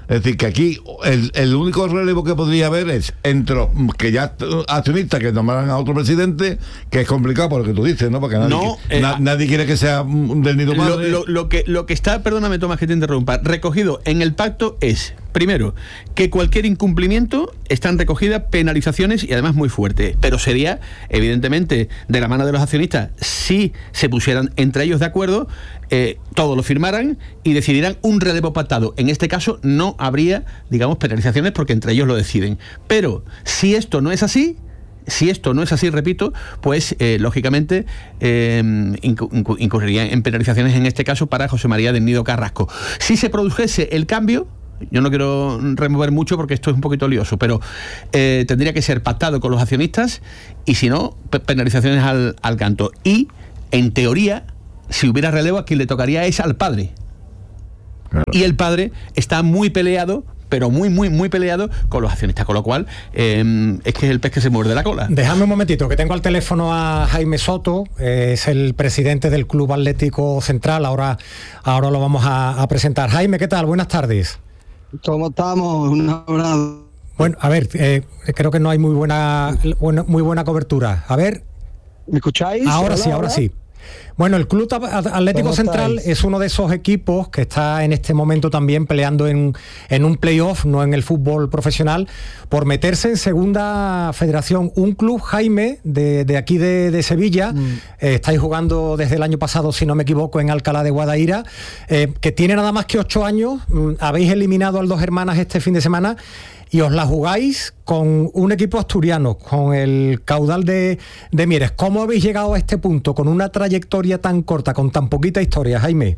Es decir, que aquí el, el único relevo que podría haber es entre que ya accionistas que nombrarán a otro presidente, que es complicado por lo que tú dices, ¿no? Porque nadie, no, eh, na, nadie quiere que sea del nido padre. Lo, lo, lo, que, lo que está, perdóname Tomás que te interrumpa, recogido en el pacto es, primero, que cualquier incumplimiento están recogidas penalizaciones y además muy fuertes, pero sería, evidentemente, de la mano de los accionistas, si se pusieran entre ellos de acuerdo, eh, todos lo firmaran y decidieran un relevo pactado. En este caso no habría, digamos, penalizaciones porque entre ellos lo deciden. Pero si esto no es así, Si esto no es así, repito, pues eh, lógicamente eh, incu- incurriría en penalizaciones en este caso para José María del Nido Carrasco. Si se produjese el cambio, yo no quiero remover mucho porque esto es un poquito lioso, pero eh, tendría que ser pactado con los accionistas y si no, pe- penalizaciones al, al canto. Y, en teoría, si hubiera relevo, a quien le tocaría es al padre. Claro. Y el padre está muy peleado, pero muy, muy, muy peleado con los accionistas, con lo cual eh, es que es el pez que se muerde la cola. Déjame un momentito, que tengo al teléfono a Jaime Soto, eh, es el presidente del Club Atlético Central, ahora, ahora lo vamos a, a presentar. Jaime, ¿qué tal? Buenas tardes. ¿Cómo estamos? Un abrazo. Bueno, a ver, eh, creo que no hay muy buena, buena, muy buena cobertura. A ver. ¿Me escucáis? Ahora sí, ahora sí. Bueno, el Club Atlético Central es uno de esos equipos que está en este momento también peleando en, en un playoff, no en el fútbol profesional, por meterse en segunda federación. Un club, Jaime, de, de aquí de, de Sevilla, mm. eh, estáis jugando desde el año pasado, si no me equivoco, en Alcalá de Guadaira, eh, que tiene nada más que ocho años, mm, habéis eliminado al Dos Hermanas este fin de semana, y os la jugáis con un equipo asturiano, con el caudal de, de Mieres. ¿Cómo habéis llegado a este punto, con una trayectoria tan corta, con tan poquita historia, Jaime?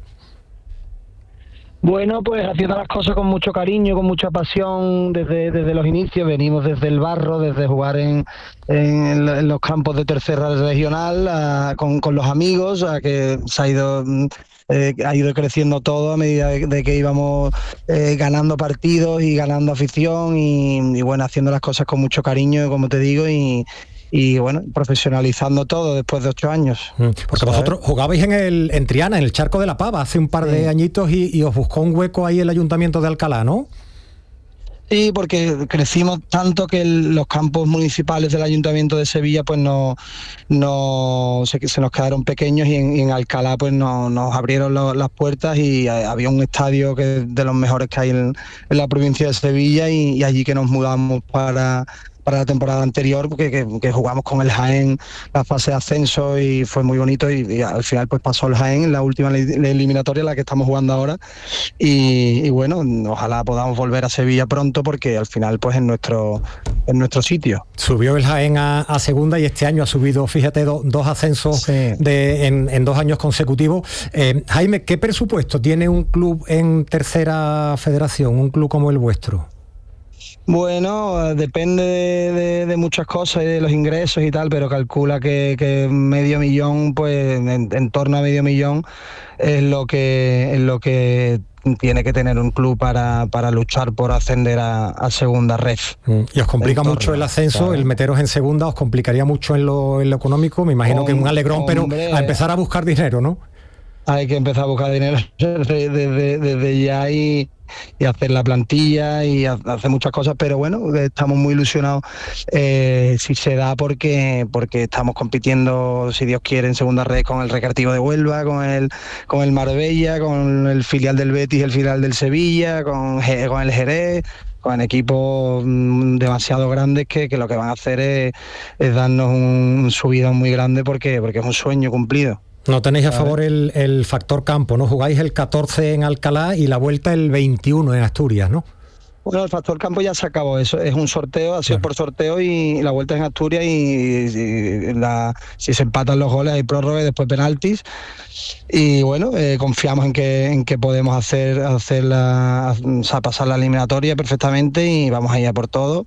Bueno, pues haciendo las cosas con mucho cariño, con mucha pasión desde, desde los inicios. Venimos desde el barro, desde jugar en, en, en los campos de tercera regional, a, con, con los amigos, a que se ha ido... Eh, ha ido creciendo todo a medida de, de que íbamos eh, ganando partidos y ganando afición y, y bueno, haciendo las cosas con mucho cariño, como te digo, y, y bueno, profesionalizando todo después de ocho años. Mm, porque ¿sabes? Vosotros jugabais en el en Triana, en el Charco de la Pava, hace un par de sí. añitos y, y os buscó un hueco ahí el Ayuntamiento de Alcalá, ¿no? Sí, porque crecimos tanto que el, los campos municipales del Ayuntamiento de Sevilla pues no, no se, se nos quedaron pequeños y en, y en Alcalá pues no, nos abrieron lo, las puertas y había un estadio que es de los mejores que hay en, en la provincia de Sevilla y, y allí que nos mudamos para... para la temporada anterior, porque que, que jugamos con el Jaén la fase de ascenso y fue muy bonito y, y al final pues pasó el Jaén en la última la eliminatoria, la que estamos jugando ahora y, y bueno, ojalá podamos volver a Sevilla pronto porque al final pues es nuestro, es nuestro sitio. Subió el Jaén a, a segunda y este año ha subido, fíjate, do, dos ascensos sí. de, en, en dos años consecutivos. Eh, Jaime, ¿qué presupuesto tiene un club en tercera federación, un club como el vuestro? Bueno, depende de, de, de muchas cosas y de los ingresos y tal, pero calcula que, que medio millón, pues en, en torno a medio millón es lo que es lo que tiene que tener un club para, para luchar por ascender a, a segunda ref. Y os complica mucho torno, el ascenso, ¿sabes? El meteros en segunda os complicaría mucho en lo, en lo económico, me imagino Hom- que un alegrón, hombre, pero a empezar a buscar dinero, ¿no? Hay que empezar a buscar dinero desde, desde, desde ya y, y hacer la plantilla y hacer muchas cosas, pero bueno, estamos muy ilusionados eh, si se da porque porque estamos compitiendo, si Dios quiere, en segunda red con el Recreativo de Huelva, con el con el Marbella, con el filial del Betis, el filial del Sevilla, con, con el Jerez, con equipos demasiado grandes que, que lo que van a hacer es, es darnos un, un subidón muy grande porque porque es un sueño cumplido. No tenéis a favor el, el factor campo, ¿no? Jugáis el catorce en Alcalá y la vuelta el veintiuno en Asturias, ¿no? Bueno, el factor campo ya se acabó, eso es un sorteo, ha sido claro. por sorteo y la vuelta en Asturias y, y la, si se empatan los goles hay prórroga y después penaltis y bueno, eh, confiamos en que en que podemos hacer, hacer la, o sea, pasar la eliminatoria perfectamente y vamos a ir a por todo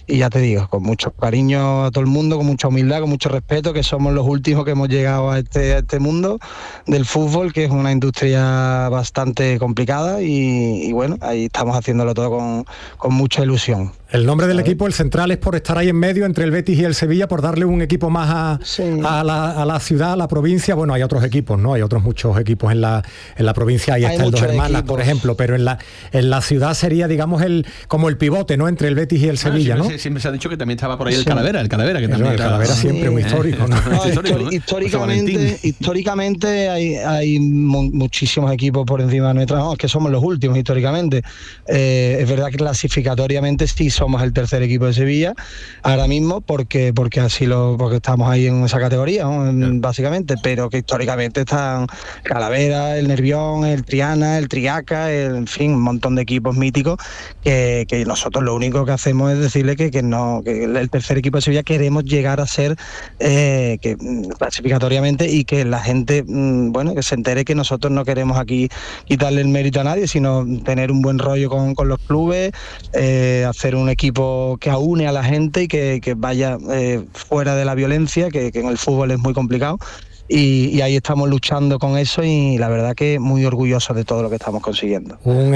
y ya te digo, con mucho cariño a todo el mundo, con mucha humildad, con mucho respeto, que somos los últimos que hemos llegado a este, a este mundo del fútbol, que es una industria bastante complicada y, y bueno, ahí estamos haciéndolo todo con, con mucha ilusión. El nombre del equipo, el central, es por estar ahí en medio entre el Betis y el Sevilla, por darle un equipo más a, sí. a, la, a la ciudad, a la provincia. Bueno, hay otros equipos, ¿no? Hay otros muchos equipos en la, en la provincia, ahí hay está el Dos Hermanas, equipos. Por ejemplo, pero en la, en la ciudad sería, digamos, el como el pivote, ¿no? Entre el Betis y el Sevilla, bueno, siempre, ¿no? Siempre se ha dicho que también estaba por ahí el sí. Calavera, el Calavera, que Pero también el estaba... Calavera siempre sí. un histórico, ¿no? no histórico, ¿no? Históricamente, históricamente hay, hay muchísimos equipos por encima nuestra, no, es que somos los últimos históricamente. Eh, es verdad que clasificatoriamente sí somos el tercer equipo de Sevilla ahora mismo porque porque así lo porque estamos ahí en esa categoría, ¿no? En, básicamente, pero que históricamente están Calavera, el Nervión, el Triana, el Triaca, el, en fin, un montón de equipos míticos que, que nosotros lo único que hacemos es decirle que, que no que el tercer equipo de Sevilla queremos llegar a ser eh, que clasificatoriamente y que la gente bueno que se entere que nosotros no queremos aquí quitarle el mérito a nadie, sino tener un buen rollo con, con los clubes, eh, hacer un equipo que une a la gente y que, que vaya eh, fuera de la violencia, que, que en el fútbol es muy complicado. Y, y ahí estamos luchando con eso y la verdad que muy orgullosos de todo lo que estamos consiguiendo. Un